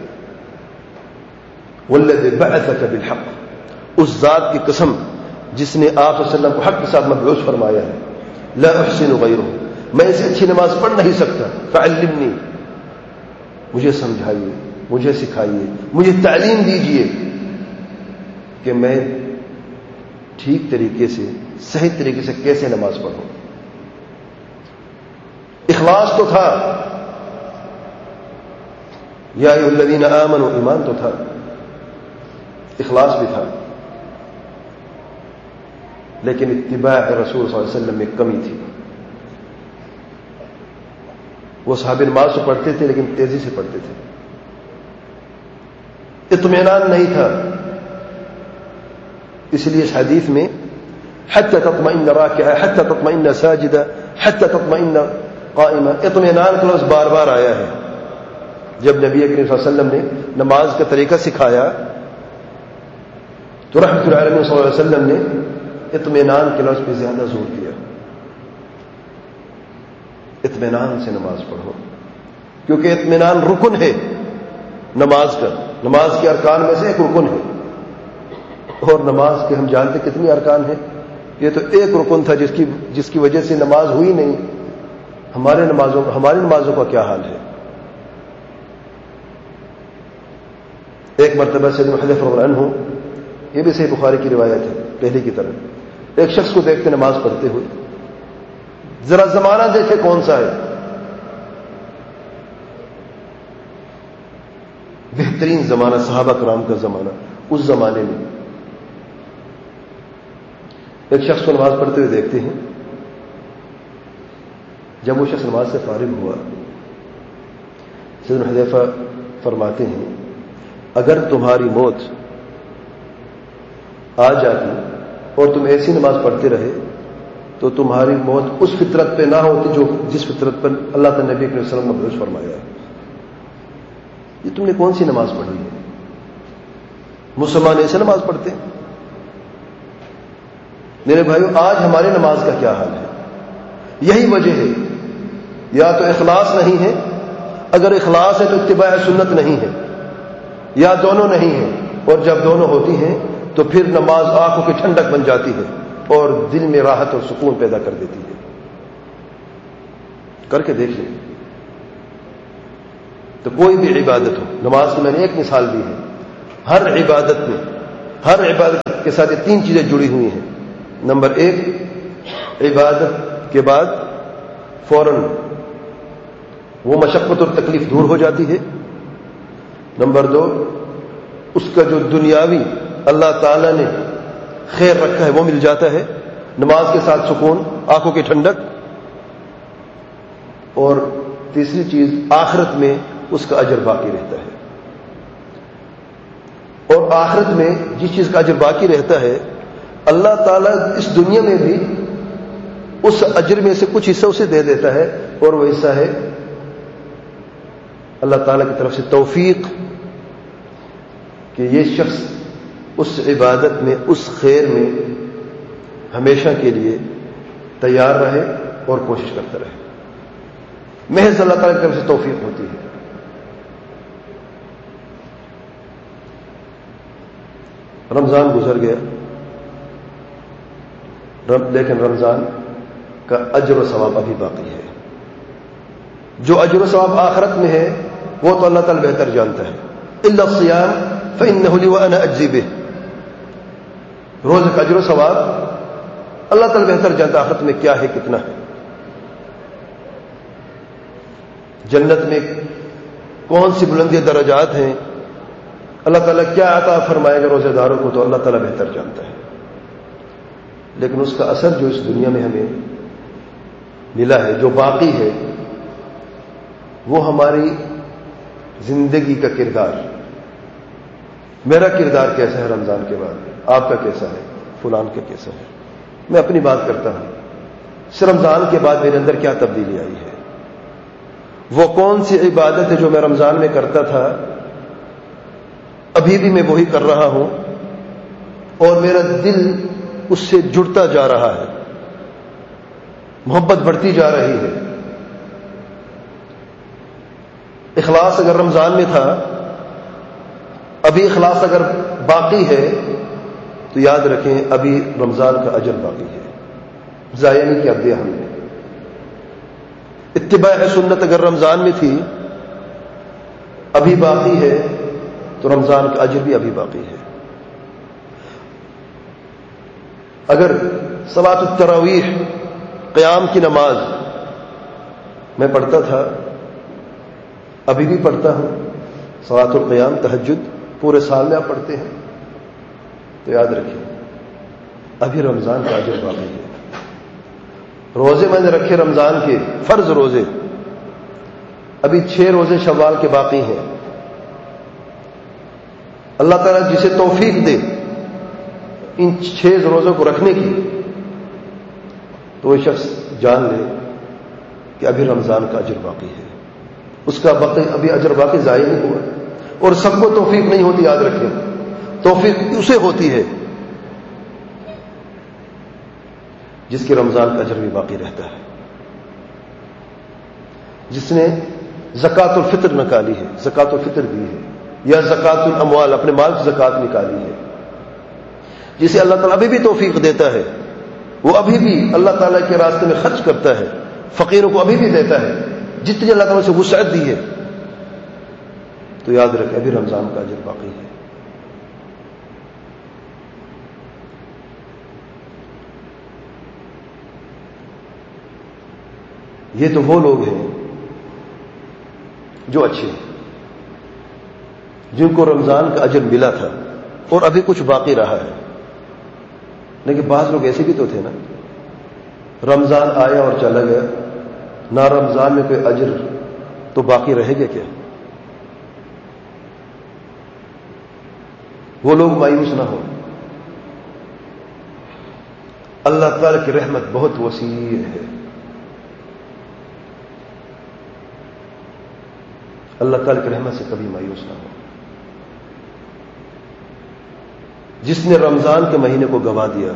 والذی بعثک بالحق، اس ذات کی قسم جس نے آپ صلی اللہ علیہ وسلم کو حق کے ساتھ مبعوث فرمایا ہے، لا احسن غیرہ، میں اسے اچھی نماز پڑھ نہیں سکتا، فعلمنی، مجھے سمجھائیے، مجھے سکھائیے، مجھے تعلیم دیجیے کہ میں ٹھیک طریقے سے، صحیح طریقے سے کیسے نماز پڑھوں۔ اخلاص تو تھا، یا ایھا الذین آمنوا، ایمان تو تھا، اخلاص بھی تھا، لیکن اتباع رسول صلی اللہ علیہ وسلم میں کمی تھی۔ وہ صحابہ نماز تو پڑھتے تھے لیکن تیزی سے پڑھتے تھے، اطمینان نہیں تھا، اس لیے اس حدیث میں حتی تطمئن راکعا، حتی تطمئن ساجدا، حتی تطمئن قائما، اطمینان کا لفظ بار بار آیا ہے۔ جب نبی کریم صلی اللہ علیہ وسلم نے نماز کا طریقہ سکھایا تو رحمۃ العالمین صلی اللہ علیہ وسلم نے اطمینان کے لفظ پہ زیادہ زور دیا، اطمینان سے نماز پڑھو، کیونکہ اطمینان رکن ہے نماز کا، نماز کے ارکان میں سے ایک رکن ہے، اور نماز کے ہم جانتے کتنی ارکان ہیں، یہ تو ایک رکن تھا جس کی وجہ سے نماز ہوئی نہیں۔ ہماری نمازوں کا کیا حال ہے؟ ایک مرتبہ سیدنا حذیفہ رضی اللہ عنہ، یہ بھی صحیح بخاری کی روایت ہے پہلے کی طرح، ایک شخص کو دیکھتے نماز پڑھتے ہوئے، ذرا زمانہ دیکھے کون سا ہے، بہترین زمانہ صحابہ کرام کا زمانہ، اس زمانے میں ایک شخص کو نماز پڑھتے ہوئے دیکھتے ہیں۔ جب وہ شخص نماز سے فارغ ہوا، سیدنا حذیفہ فرماتے ہیں اگر تمہاری موت آ جاتی اور تم ایسی نماز پڑھتے رہے تو تمہاری موت اس فطرت پہ نہ ہوتی جس فطرت پر اللہ تعالی نبی صلی اللہ علیہ وسلم نے مبعوث فرمایا ہے۔ یہ تم نے کون سی نماز پڑھی ہے؟ مسلمان ایسے نماز پڑھتے ہیں؟ میرے بھائیو، آج ہماری نماز کا کیا حال ہے؟ یہی وجہ ہے، یا تو اخلاص نہیں ہے، اگر اخلاص ہے تو اتباع سنت نہیں ہے، یا دونوں نہیں ہیں، اور جب دونوں ہوتی ہیں تو پھر نماز آنکھوں کی ٹھنڈک بن جاتی ہے اور دل میں راحت اور سکون پیدا کر دیتی ہے۔ کر کے دیکھ لیں، تو کوئی بھی عبادت ہو، نماز کی میں نے ایک مثال دی ہے، ہر عبادت کے ساتھ یہ تین چیزیں جڑی ہوئی ہیں۔ نمبر ایک، عبادت کے بعد فوراً وہ مشقت اور تکلیف دور ہو جاتی ہے. نمبر 2، اس کا جو دنیاوی اللہ تعالیٰ نے خیر رکھا ہے وہ مل جاتا ہے، نماز کے ساتھ سکون، آنکھوں کی ٹھنڈک. اور تیسری چیز، آخرت میں اس کا اجر باقی رہتا ہے. اور آخرت میں جس چیز کا اجر باقی رہتا ہے، اللہ تعالیٰ اس دنیا میں بھی اس اجر میں سے کچھ حصہ اسے دے دیتا ہے، اور وہ حصہ ہے اللہ تعالیٰ کی طرف سے توفیق کہ یہ شخص اس عبادت میں، اس خیر میں ہمیشہ کے لیے تیار رہے اور کوشش کرتا رہے. محض اللہ تعالیٰ کی طرف سے توفیق ہوتی ہے. رمضان گزر گیا، لیکن رمضان کا اجر و ثواب ابھی باقی ہے. جو اجر و ثواب آخرت میں ہے وہ تو اللہ تعالیٰ بہتر جانتا ہے. الا الصیام فانہ لی وانا اجزی بہ. روزے کا اجر و ثواب اللہ تعالیٰ بہتر جانتا ہے آخرت میں کیا ہے، کتنا ہے. جنت میں کون سی بلندی درجات ہیں، اللہ تعالیٰ کیا عطا فرمائے گا روزے داروں کو، تو اللہ تعالیٰ بہتر جانتا ہے. لیکن اس کا اثر جو اس دنیا میں ہمیں ملا ہے، جو باقی ہے، وہ ہماری زندگی کا کردار. میرا کردار کیسا ہے رمضان کے بعد، آپ کا کیسا ہے، فلان کا کیسا ہے. میں اپنی بات کرتا ہوں، اس رمضان کے بعد میرے اندر کیا تبدیلی آئی ہے. وہ کون سی عبادت ہے جو میں رمضان میں کرتا تھا، ابھی بھی میں وہی کر رہا ہوں، اور میرا دل اس سے جڑتا جا رہا ہے، محبت بڑھتی جا رہی ہے. اخلاص اگر رمضان میں تھا، ابھی اخلاص اگر باقی ہے تو یاد رکھیں ابھی رمضان کا اجر باقی ہے، ضائع نہیں کیا دیا ہم نے. اتباع سنت اگر رمضان میں تھی، ابھی باقی ہے، تو رمضان کا اجر بھی ابھی باقی ہے. اگر صلاۃ التراویح، قیام کی نماز میں پڑھتا تھا، ابھی بھی پڑھتا ہوں، صلاۃ القیام، تہجد پورے سال میں آپ پڑھتے ہیں، تو یاد رکھیں ابھی رمضان کا اجر باقی ہے. روزے میں نے رکھے رمضان کے، فرض روزے، ابھی 6 روزے شوال کے باقی ہیں. اللہ تعالیٰ جسے توفیق دے ان 6 روزوں کو رکھنے کی، تو وہ شخص جان لے کہ ابھی رمضان کا اجر باقی ہے، اس کا ابھی اجر باقی ضائع نہیں ہوا. اور سب کو توفیق نہیں ہوتی، یاد رکھیں، توفیق اسے ہوتی ہے جس کے رمضان کا اجر بھی باقی رہتا ہے. جس نے زکوٰۃ الفطر نکالی ہے، زکوٰۃ الفطر دی ہے، یا زکوٰۃ الاموال، اپنے مال کی زکوٰۃ نکالی ہے، جسے اللہ تعالیٰ ابھی بھی توفیق دیتا ہے، وہ ابھی بھی اللہ تعالیٰ کے راستے میں خرچ کرتا ہے، فقیروں کو ابھی بھی دیتا ہے جتنی اللہ تعالیٰ سے وسعت دی ہے، تو یاد رکھیں ابھی رمضان کا اجر باقی ہے. یہ تو وہ لوگ ہیں جو اچھے ہیں، جن کو رمضان کا اجر ملا تھا اور ابھی کچھ باقی رہا ہے. لیکن بعض لوگ ایسے بھی تو تھے نا، رمضان آیا اور چلا گیا، نہ رمضان میں کوئی اجر تو باقی رہے گا کیا. وہ لوگ مایوس نہ ہو. اللہ تعالی کی رحمت بہت وسیع ہے. اللہ تعالی کی رحمت سے کبھی مایوس نہ ہو. جس نے رمضان کے مہینے کو گنوا دیا،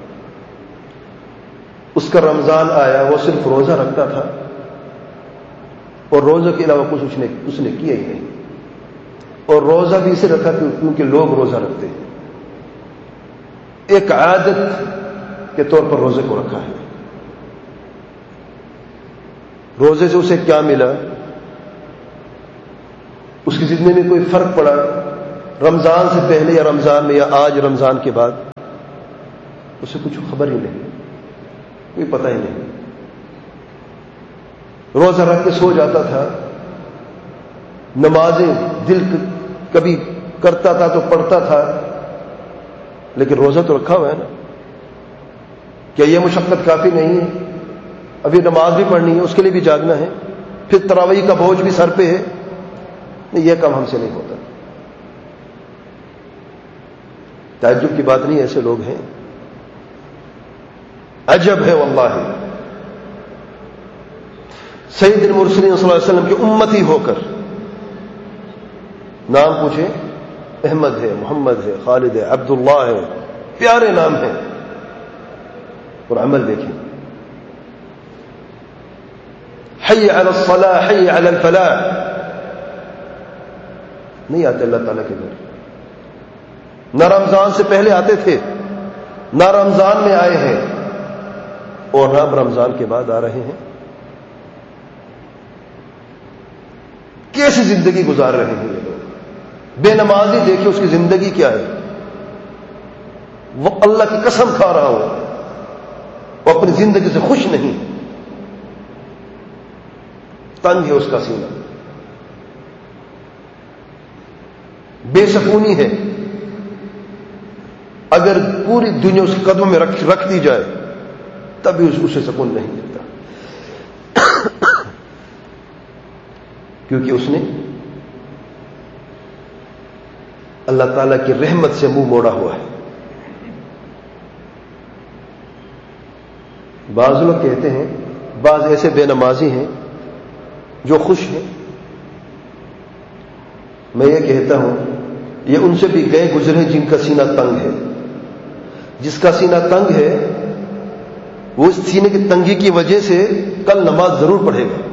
اس کا رمضان آیا، وہ صرف روزہ رکھتا تھا اور روزہ کے علاوہ کچھ اس نے کیا ہی نہیں، اور روزہ بھی اسے رکھا کیونکہ لوگ روزہ رکھتے ہیں، ایک عادت کے طور پر روزے کو رکھا ہے. روزے سے اسے کیا ملا، اس کی زندگی میں کوئی فرق پڑا رمضان سے پہلے یا رمضان میں یا آج رمضان کے بعد، اسے کچھ خبر ہی نہیں، کوئی پتہ ہی نہیں. روزہ رکھ کے سو جاتا تھا، نمازیں دل کبھی کرتا تھا تو پڑھتا تھا، لیکن روزہ تو رکھا ہوا ہے نا. کیا یہ مشقت کافی نہیں ہے؟ ابھی نماز بھی پڑھنی ہے، اس کے لیے بھی جاگنا ہے، پھر تراویح کا بوجھ بھی سر پہ ہے. نہیں، یہ کام ہم سے نہیں ہوتا. تعجب کی بات نہیں، ایسے لوگ ہیں، عجب ہے واللہ. سید المرسلین صلی اللہ علیہ وسلم کی امتی ہو کر نام پوچھے، احمد ہے، محمد ہے، خالد ہے، عبداللہ ہے، پیارے نام ہیں، اور عمل دیکھیں. حی علی الصلاح، حی علی الفلاح، نہیں آتے اللہ تعالیٰ کے گھر. نہ رمضان سے پہلے آتے تھے، نہ رمضان میں آئے ہیں، اور نہ رمضان کے بعد آ رہے ہیں. کیسی زندگی گزار رہے ہیں یہ لوگ؟ بے نمازی دیکھیں اس کی زندگی کیا ہے. وہ اللہ کی قسم کھا رہا ہو، وہ اپنی زندگی سے خوش نہیں، تنگ ہے اس کا سینہ، بے سکونی ہے. اگر پوری دنیا اس کے قدموں میں رکھ دی جائے تب بھی اسے سکون نہیں ملتا، کیونکہ اس نے اللہ تعالیٰ کی رحمت سے منہ موڑا ہوا ہے. بعض لوگ کہتے ہیں، بعض ایسے بے نمازی ہیں جو خوش ہیں. میں یہ کہتا ہوں، یہ ان سے بھی گئے گزرے جن کا سینہ تنگ ہے. جس کا سینہ تنگ ہے وہ اس سینے کی تنگی کی وجہ سے کل نماز ضرور پڑھے گا،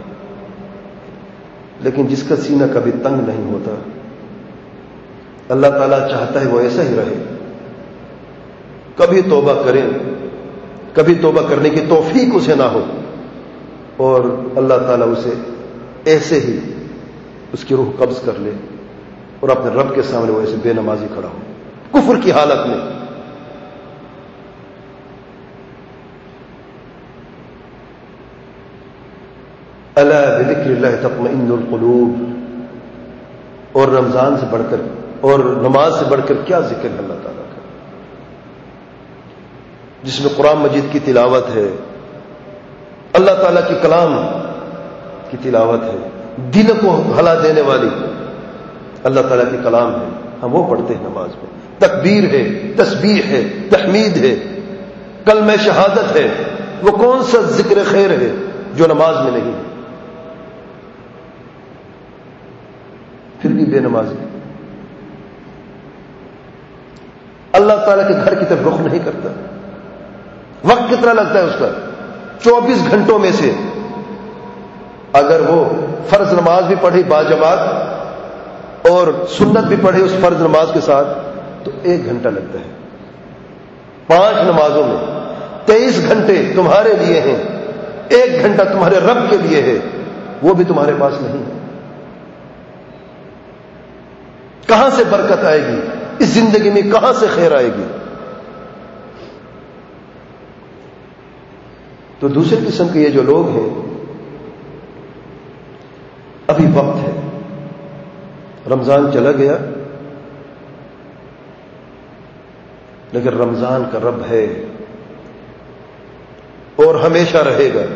لیکن جس کا سینہ کبھی تنگ نہیں ہوتا، اللہ تعالیٰ چاہتا ہے وہ ایسا ہی رہے. کبھی توبہ کریں، کبھی توبہ کرنے کی توفیق اسے نہ ہو، اور اللہ تعالیٰ اسے ایسے ہی اس کی روح قبض کر لے، اور اپنے رب کے سامنے وہ ایسے بے نمازی کھڑا ہو کفر کی حالت میں. الا بذکر اللہ تطمئن القلوب. اور رمضان سے بڑھ کر اور نماز سے بڑھ کر کیا ذکر ہے اللہ تعالیٰ کا، جس میں قرآن مجید کی تلاوت ہے، اللہ تعالیٰ کی کلام کی تلاوت ہے، دل کو بھلا دینے والی اللہ تعالیٰ کی کلام ہے. ہم وہ پڑھتے ہیں نماز میں. تکبیر ہے، تسبیح ہے، تحمید ہے، کلمہ شہادت ہے. وہ کون سا ذکر خیر ہے جو نماز میں نہیں ہے؟ پھر بھی بے نمازی اللہ تعالیٰ کے گھر کی طرف رخ نہیں کرتا. وقت کتنا لگتا ہے اس کا؟ 24 گھنٹوں میں سے اگر وہ فرض نماز بھی پڑھی باجماعت اور سنت بھی پڑھے اس فرض نماز کے ساتھ تو 1 گھنٹہ لگتا ہے. 5 نمازوں میں 23 گھنٹے تمہارے لیے ہیں، 1 گھنٹہ تمہارے رب کے لیے ہے، وہ بھی تمہارے پاس نہیں ہے. کہاں سے برکت آئے گی اس زندگی میں؟ کہاں سے خیر آئے گی؟ تو دوسرے قسم کے یہ جو لوگ ہیں، ابھی وقت ہے، رمضان چلا گیا، لیکن رمضان کا رب ہے اور ہمیشہ رہے گا.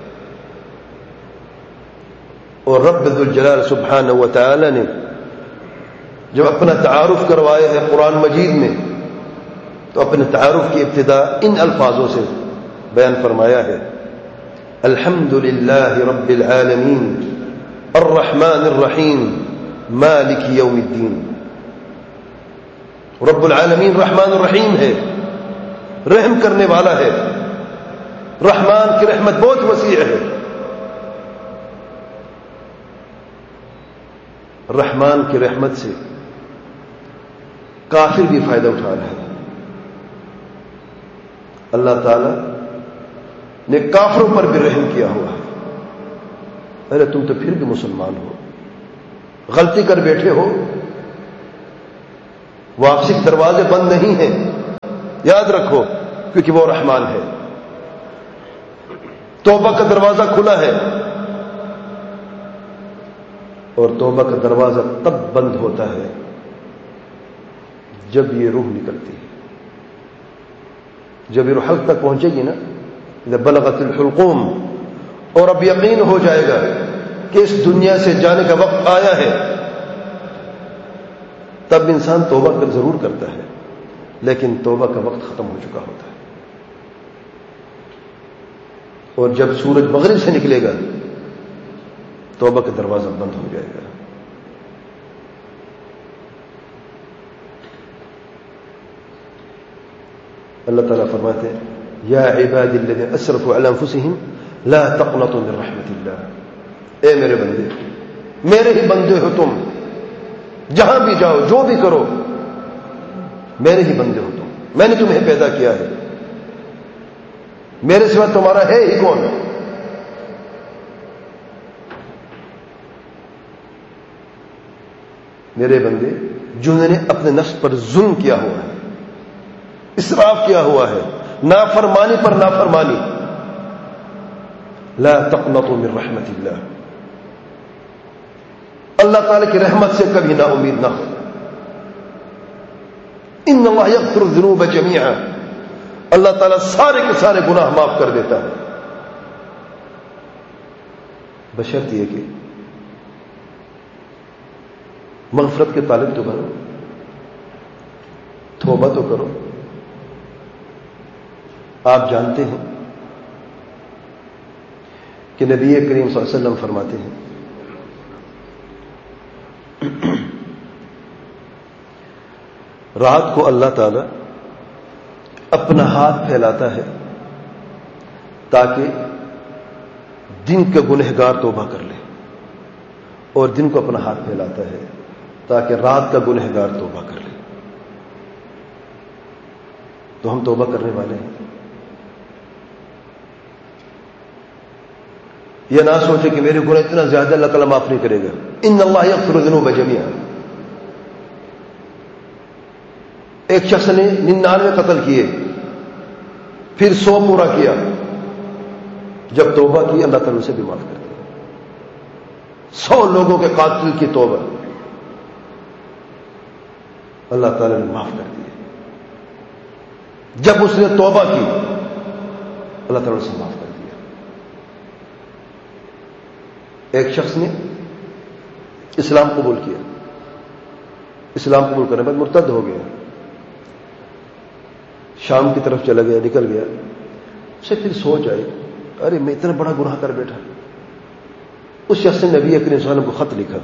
اور رب ذوالجلال سبحانہ و تعالی نے جب اپنا تعارف کروایا ہے قرآن مجید میں، تو اپنے تعارف کی ابتدا ان الفاظوں سے بیان فرمایا ہے: الحمد للہ رب العالمین الرحمن الرحیم مالک یوم الدین. رب العالمین رحمان الرحیم ہے، رحم کرنے والا ہے. رحمان کی رحمت بہت وسیع ہے. رحمان کی رحمت سے کافر بھی فائدہ اٹھا رہے ہیں. اللہ تعالی نے کافروں پر بھی رحم کیا ہوا ہے. ارے تم تو پھر بھی مسلمان ہو، غلطی کر بیٹھے ہو، واپسی کے دروازے بند نہیں ہیں، یاد رکھو، کیونکہ وہ رحمان ہے. توبہ کا دروازہ کھلا ہے، اور توبہ کا دروازہ تب بند ہوتا ہے جب یہ روح نکلتی ہے. جب یہ روح حلق تک پہنچے گی نا، اذا بلغت الحلقوم، اور اب یقین ہو جائے گا کہ اس دنیا سے جانے کا وقت آیا ہے، تب انسان توبہ ضرور کرتا ہے، لیکن توبہ کا وقت ختم ہو چکا ہوتا ہے. اور جب سورج مغرب سے نکلے گا توبہ کا دروازہ بند ہو جائے گا. اللہ تعالیٰ فرماتے ہیں یا عبادی الذین اسرفوا علی انفسہم لا تقنطوا من رحمت اللہ. اے میرے بندے، میرے ہی بندے ہو تم، جہاں بھی جاؤ جو بھی کرو میرے ہی بندے ہو تم، میں نے تمہیں پیدا کیا ہے، میرے سوا تمہارا ہے ہی کون؟ میرے بندے جنہوں نے اپنے نفس پر ظلم کیا ہوا ہے، اسراف کیا ہوا ہے، نافرمانی پر نافرمانی. لا تقنطوا من رحمت اللہ، اللہ تعالی کی رحمت سے کبھی نا امید نہ ہو. ان اللہ یغفر الذنوب جميعا، اللہ تعالیٰ سارے کے سارے گناہ معاف کر دیتا ہے، بشرط یہ کہ مغفرت کے طالب تو بنو، توبہ تو کرو. آپ جانتے ہیں کہ نبی کریم صلی اللہ علیہ وسلم فرماتے ہیں رات کو اللہ تعالی اپنا ہاتھ پھیلاتا ہے تاکہ دن کا گنہگار توبہ کر لے، اور دن کو اپنا ہاتھ پھیلاتا ہے تاکہ رات کا گنہگار توبہ کر لے. تو ہم توبہ کرنے والے ہیں. یہ نہ سوچے کہ میرے گناہ اتنا زیادہ اللہ تعالیٰ معاف نہیں کرے گا. ان اللہ یغفر الذنوب جميعا. ایک شخص نے 99 قتل کیے، پھر 100 پورا کیا، جب توبہ کی اللہ تعالیٰ اسے بھی معاف کر دیا. 100 لوگوں کے قاتل کی توبہ اللہ تعالیٰ نے معاف کر دی. جب اس نے توبہ کی اللہ تعالیٰ سے معاف کر دیا. ایک شخص نے اسلام قبول کیا، اسلام قبول کرنے کے بعد مرتد ہو گیا، شام کی طرف چلا گیا، نکل گیا. اسے پھر سوچ آئی ارے میں اتنا بڑا گناہ کر بیٹھا. اس شخص نے نبی کریم صلی اللہ علیہ وسلم کو خط لکھا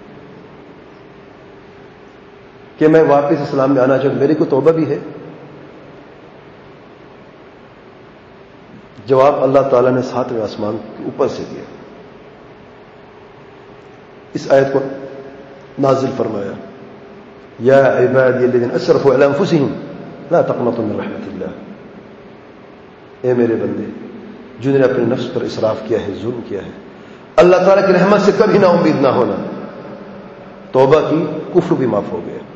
کہ میں واپس اسلام میں آنا چاہتا ہوں، میری کو توبہ بھی ہے. جواب اللہ تعالیٰ نے 7ویں آسمان کے اوپر سے دیا. اس آیت کو نازل فرمایا یا عبادی الذین اسرفوا علی انفسہم لا تقنطوا من رحمت اللہ. اے میرے بندے جنہوں نے اپنے نفس پر اسراف کیا ہے، ظلم کیا ہے، اللہ تعالیٰ کی رحمت سے کبھی نا امید نہ ہونا. توبہ کی، کفر بھی معاف ہو گیا.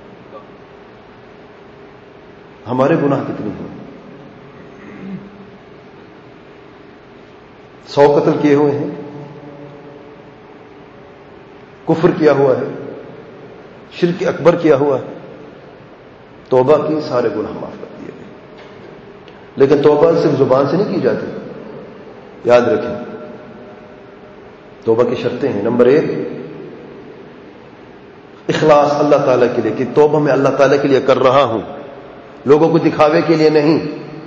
ہمارے گناہ کتنے ہیں؟ 100 قتل کیے ہوئے ہیں، کفر کیا ہوا ہے، شرک اکبر کیا ہوا ہے. توبہ کی، سارے گناہ معاف کر دیے گئے. لیکن توبہ صرف زبان سے نہیں کی جاتی. یاد رکھیں توبہ کی شرطیں ہیں. نمبر 1 اخلاص اللہ تعالیٰ کے لیے، کہ توبہ میں اللہ تعالیٰ کے لیے کر رہا ہوں، لوگوں کو دکھاوے کے لیے نہیں،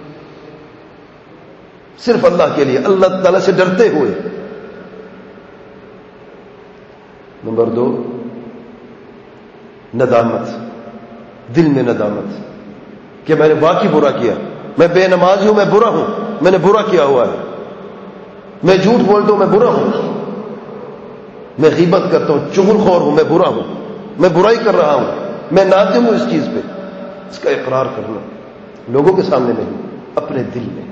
صرف اللہ کے لیے، اللہ تعالیٰ سے ڈرتے ہوئے. نمبر 2 ندامت، دل میں ندامت کہ میں نے واقعی برا کیا، میں بے نمازی ہوں، میں برا ہوں، میں نے برا کیا ہوا ہے، میں جھوٹ بولتا ہوں، میں برا ہوں، میں غیبت کرتا ہوں، چغل خور ہوں، میں برا ہوں، میں برائی کر رہا ہوں، میں نادم ہوں اس چیز پہ. اس کا اقرار کرنا، لوگوں کے سامنے نہیں، اپنے دل میں.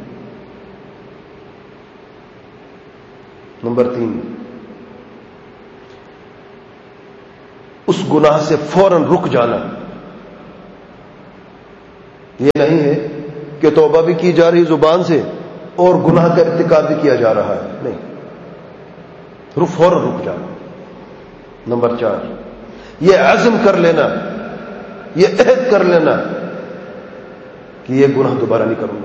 نمبر 3 اس گناہ سے فوراً رک جانا. یہ نہیں ہے کہ توبہ بھی کی جا رہی زبان سے اور گناہ کا ارتکاب بھی کیا جا رہا ہے، نہیں، فوراً رک جانا. نمبر 4 یہ عزم کر لینا، یہ عہد کر لینا کہ یہ گناہ دوبارہ نہیں کروں گا.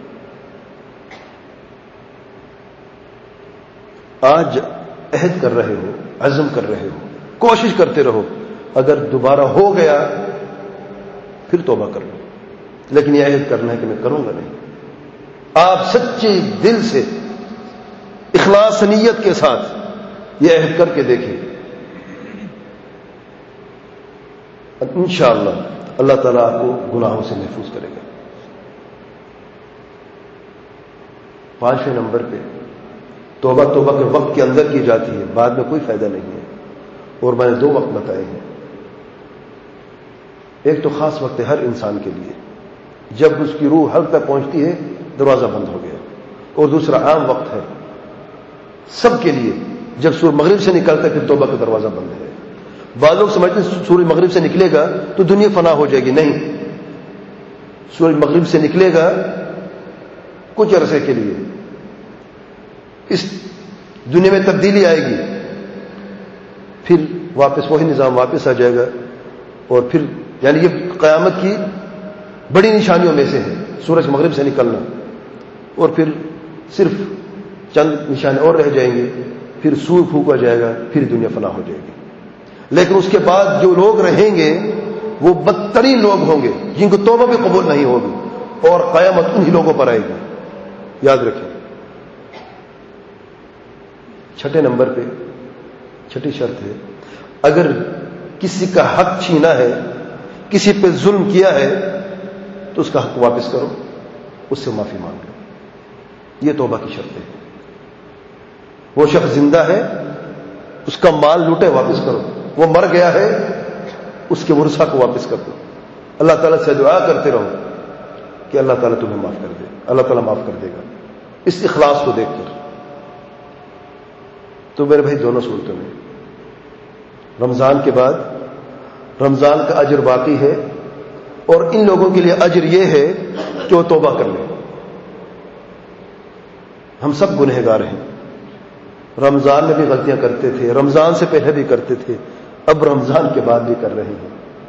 آج عہد کر رہے ہو، عزم کر رہے ہو، کوشش کرتے رہو، اگر دوبارہ ہو گیا پھر توبہ کر لو، لیکن یہ عہد کرنا ہے کہ میں کروں گا نہیں. آپ سچے دل سے اخلاص نیت کے ساتھ یہ عہد کر کے دیکھیں، انشاءاللہ اللہ تعالیٰ آپ کو گناہوں سے محفوظ کرے گا. 5ویں نمبر پہ توبہ کے وقت کے اندر کی جاتی ہے، بعد میں کوئی فائدہ نہیں ہے. اور میں نے 2 وقت بتائے ہیں. ایک تو خاص وقت ہے ہر انسان کے لیے، جب اس کی روح حلق تک پہنچتی ہے دروازہ بند ہو گیا. اور دوسرا عام وقت ہے سب کے لیے، جب سورج مغرب سے نکلتا ہے پھر توبہ کا دروازہ بند ہے. بعض لوگ سمجھتے ہیں سورج مغرب سے نکلے گا تو دنیا فنا ہو جائے گی. نہیں، سورج مغرب سے نکلے گا کچھ عرصے کے لیے، اس دنیا میں تبدیلی آئے گی، پھر واپس وہی نظام واپس آ جائے گا. اور پھر یعنی یہ قیامت کی بڑی نشانیوں میں سے ہے سورج مغرب سے نکلنا. اور پھر صرف چند نشانے اور رہ جائیں گے، پھر سور پھونکا جائے گا، پھر دنیا فنا ہو جائے گی. لیکن اس کے بعد جو لوگ رہیں گے وہ بدترین لوگ ہوں گے جن کو توبہ بھی قبول نہیں ہوگی، اور قیامت انہی لوگوں پر آئے گی. یاد رکھیں. 6 نمبر پہ 6 شرط ہے، اگر کسی کا حق چھینا ہے، کسی پہ ظلم کیا ہے تو اس کا حق واپس کرو، اس سے معافی مانگ لو. یہ توبہ کی شرط ہے. وہ شخص زندہ ہے، اس کا مال لوٹے واپس کرو. وہ مر گیا ہے، اس کے ورثہ کو واپس کر دو. اللہ تعالیٰ سے دعا کرتے رہو کہ اللہ تعالیٰ تمہیں معاف کر دے. اللہ تعالیٰ معاف کر دے گا اس اخلاص کو دیکھ کر. تو میرے بھائی دونوں صورتوں میں رمضان کے بعد رمضان کا اجر باقی ہے، اور ان لوگوں کے لیے اجر یہ ہے کہ وہ توبہ کر لیں. ہم سب گنہگار ہیں، رمضان میں بھی غلطیاں کرتے تھے، رمضان سے پہلے بھی کرتے تھے، اب رمضان کے بعد بھی کر رہے ہیں.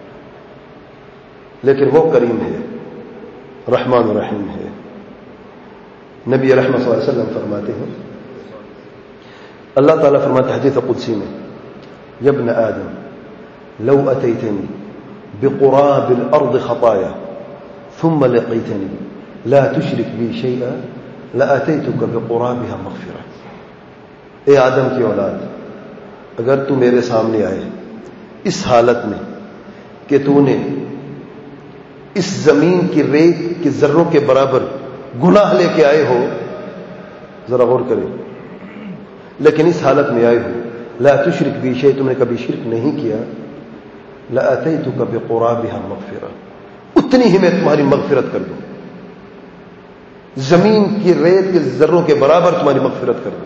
لیکن وہ کریم ہے، رحمان و رحیم ہے. نبی رحمت صلی اللہ علیہ وسلم فرماتے ہیں، اللہ تعالیٰ فرماتے ہیں حدیث قدسی میں، یا ابن آدم لو اتیتنی بقراب الارض خطایا ثم لقیتنی لا تشرک بی شیئا لاتیتک بقرابها مغفرہ. اے آدم کی اولاد، اگر تو میرے سامنے آئے اس حالت میں کہ تو نے اس زمین کی ریت کے ذروں کے برابر گناہ لے کے آئے ہو، ذرا غور کریں، لیکن اس حالت میں آئے ہو لا تشرک بی شیء، تم نے کبھی شرک نہیں کیا، لاتیتک بقرابها مغفرہ، اتنی ہی میں تمہاری مغفرت کر دوں، زمین کی ریت کے ذروں کے برابر تمہاری مغفرت کر دوں.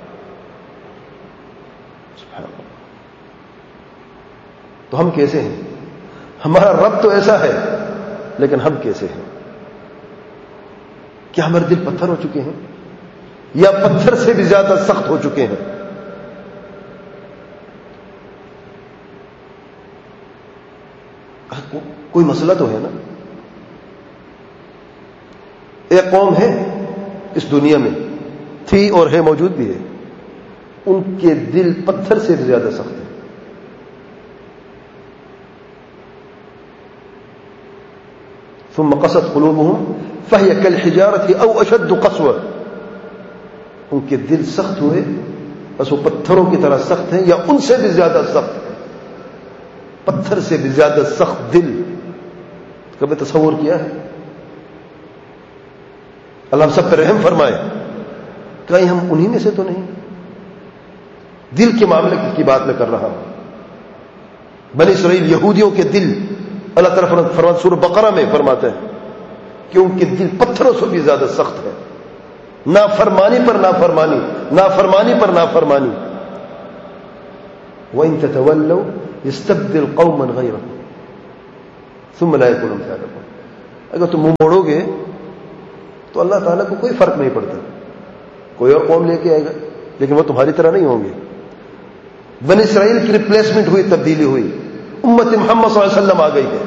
تو ہم کیسے ہیں؟ ہمارا رب تو ایسا ہے، لیکن ہم کیسے ہیں؟ کیا ہمارے دل پتھر ہو چکے ہیں، یا پتھر سے بھی زیادہ سخت ہو چکے ہیں؟ کوئی مسئلہ تو ہے نا. ایک قوم ہے اس دنیا میں، تھی اور ہے، موجود بھی ہے، ان کے دل پتھر سے بھی زیادہ سخت ہیں. ثم قست قلوبهم فهي كالحجارة او اشد قسوة. ان کے دل سخت ہوئے، بس وہ پتھروں کی طرح سخت ہیں، یا ان سے بھی زیادہ سخت ہیں. پتھر سے بھی زیادہ سخت دل کبھی تصور کیا ہے؟ اللہ ہم سب پہ رحم فرمائے. کہیں ہم انہی میں سے تو نہیں؟ دل کے معاملے کی بات میں کر رہا ہوں. بنی اسرائیل یہودیوں کے دل اللہ تعالیٰ فرماتا سورہ بقرہ میں فرماتا ہے کہ ان کے دل پتھروں سے بھی زیادہ سخت ہے. نافرمانی پر نافرمانی، نافرمانی پر نافرمانی. وَإِن تَتَوَلَّوْا يَسْتَبْدِلْ قَوْمًا غَيْرَكُمْ ثُمَّ لَا يَكُونُوا أَمْثَالَكُمْ. اگر تم منہ موڑو گے تو اللہ تعالیٰ کو کوئی فرق نہیں پڑتا، کوئی اور قوم لے کے آئے گا، لیکن وہ تمہاری طرح نہیں ہوں گے. بنی اسرائیل کی ریپلیسمنٹ ہوئی، تبدیلی ہوئی، امت محمد صلی اللہ علیہ وسلم آ گئی ہے۔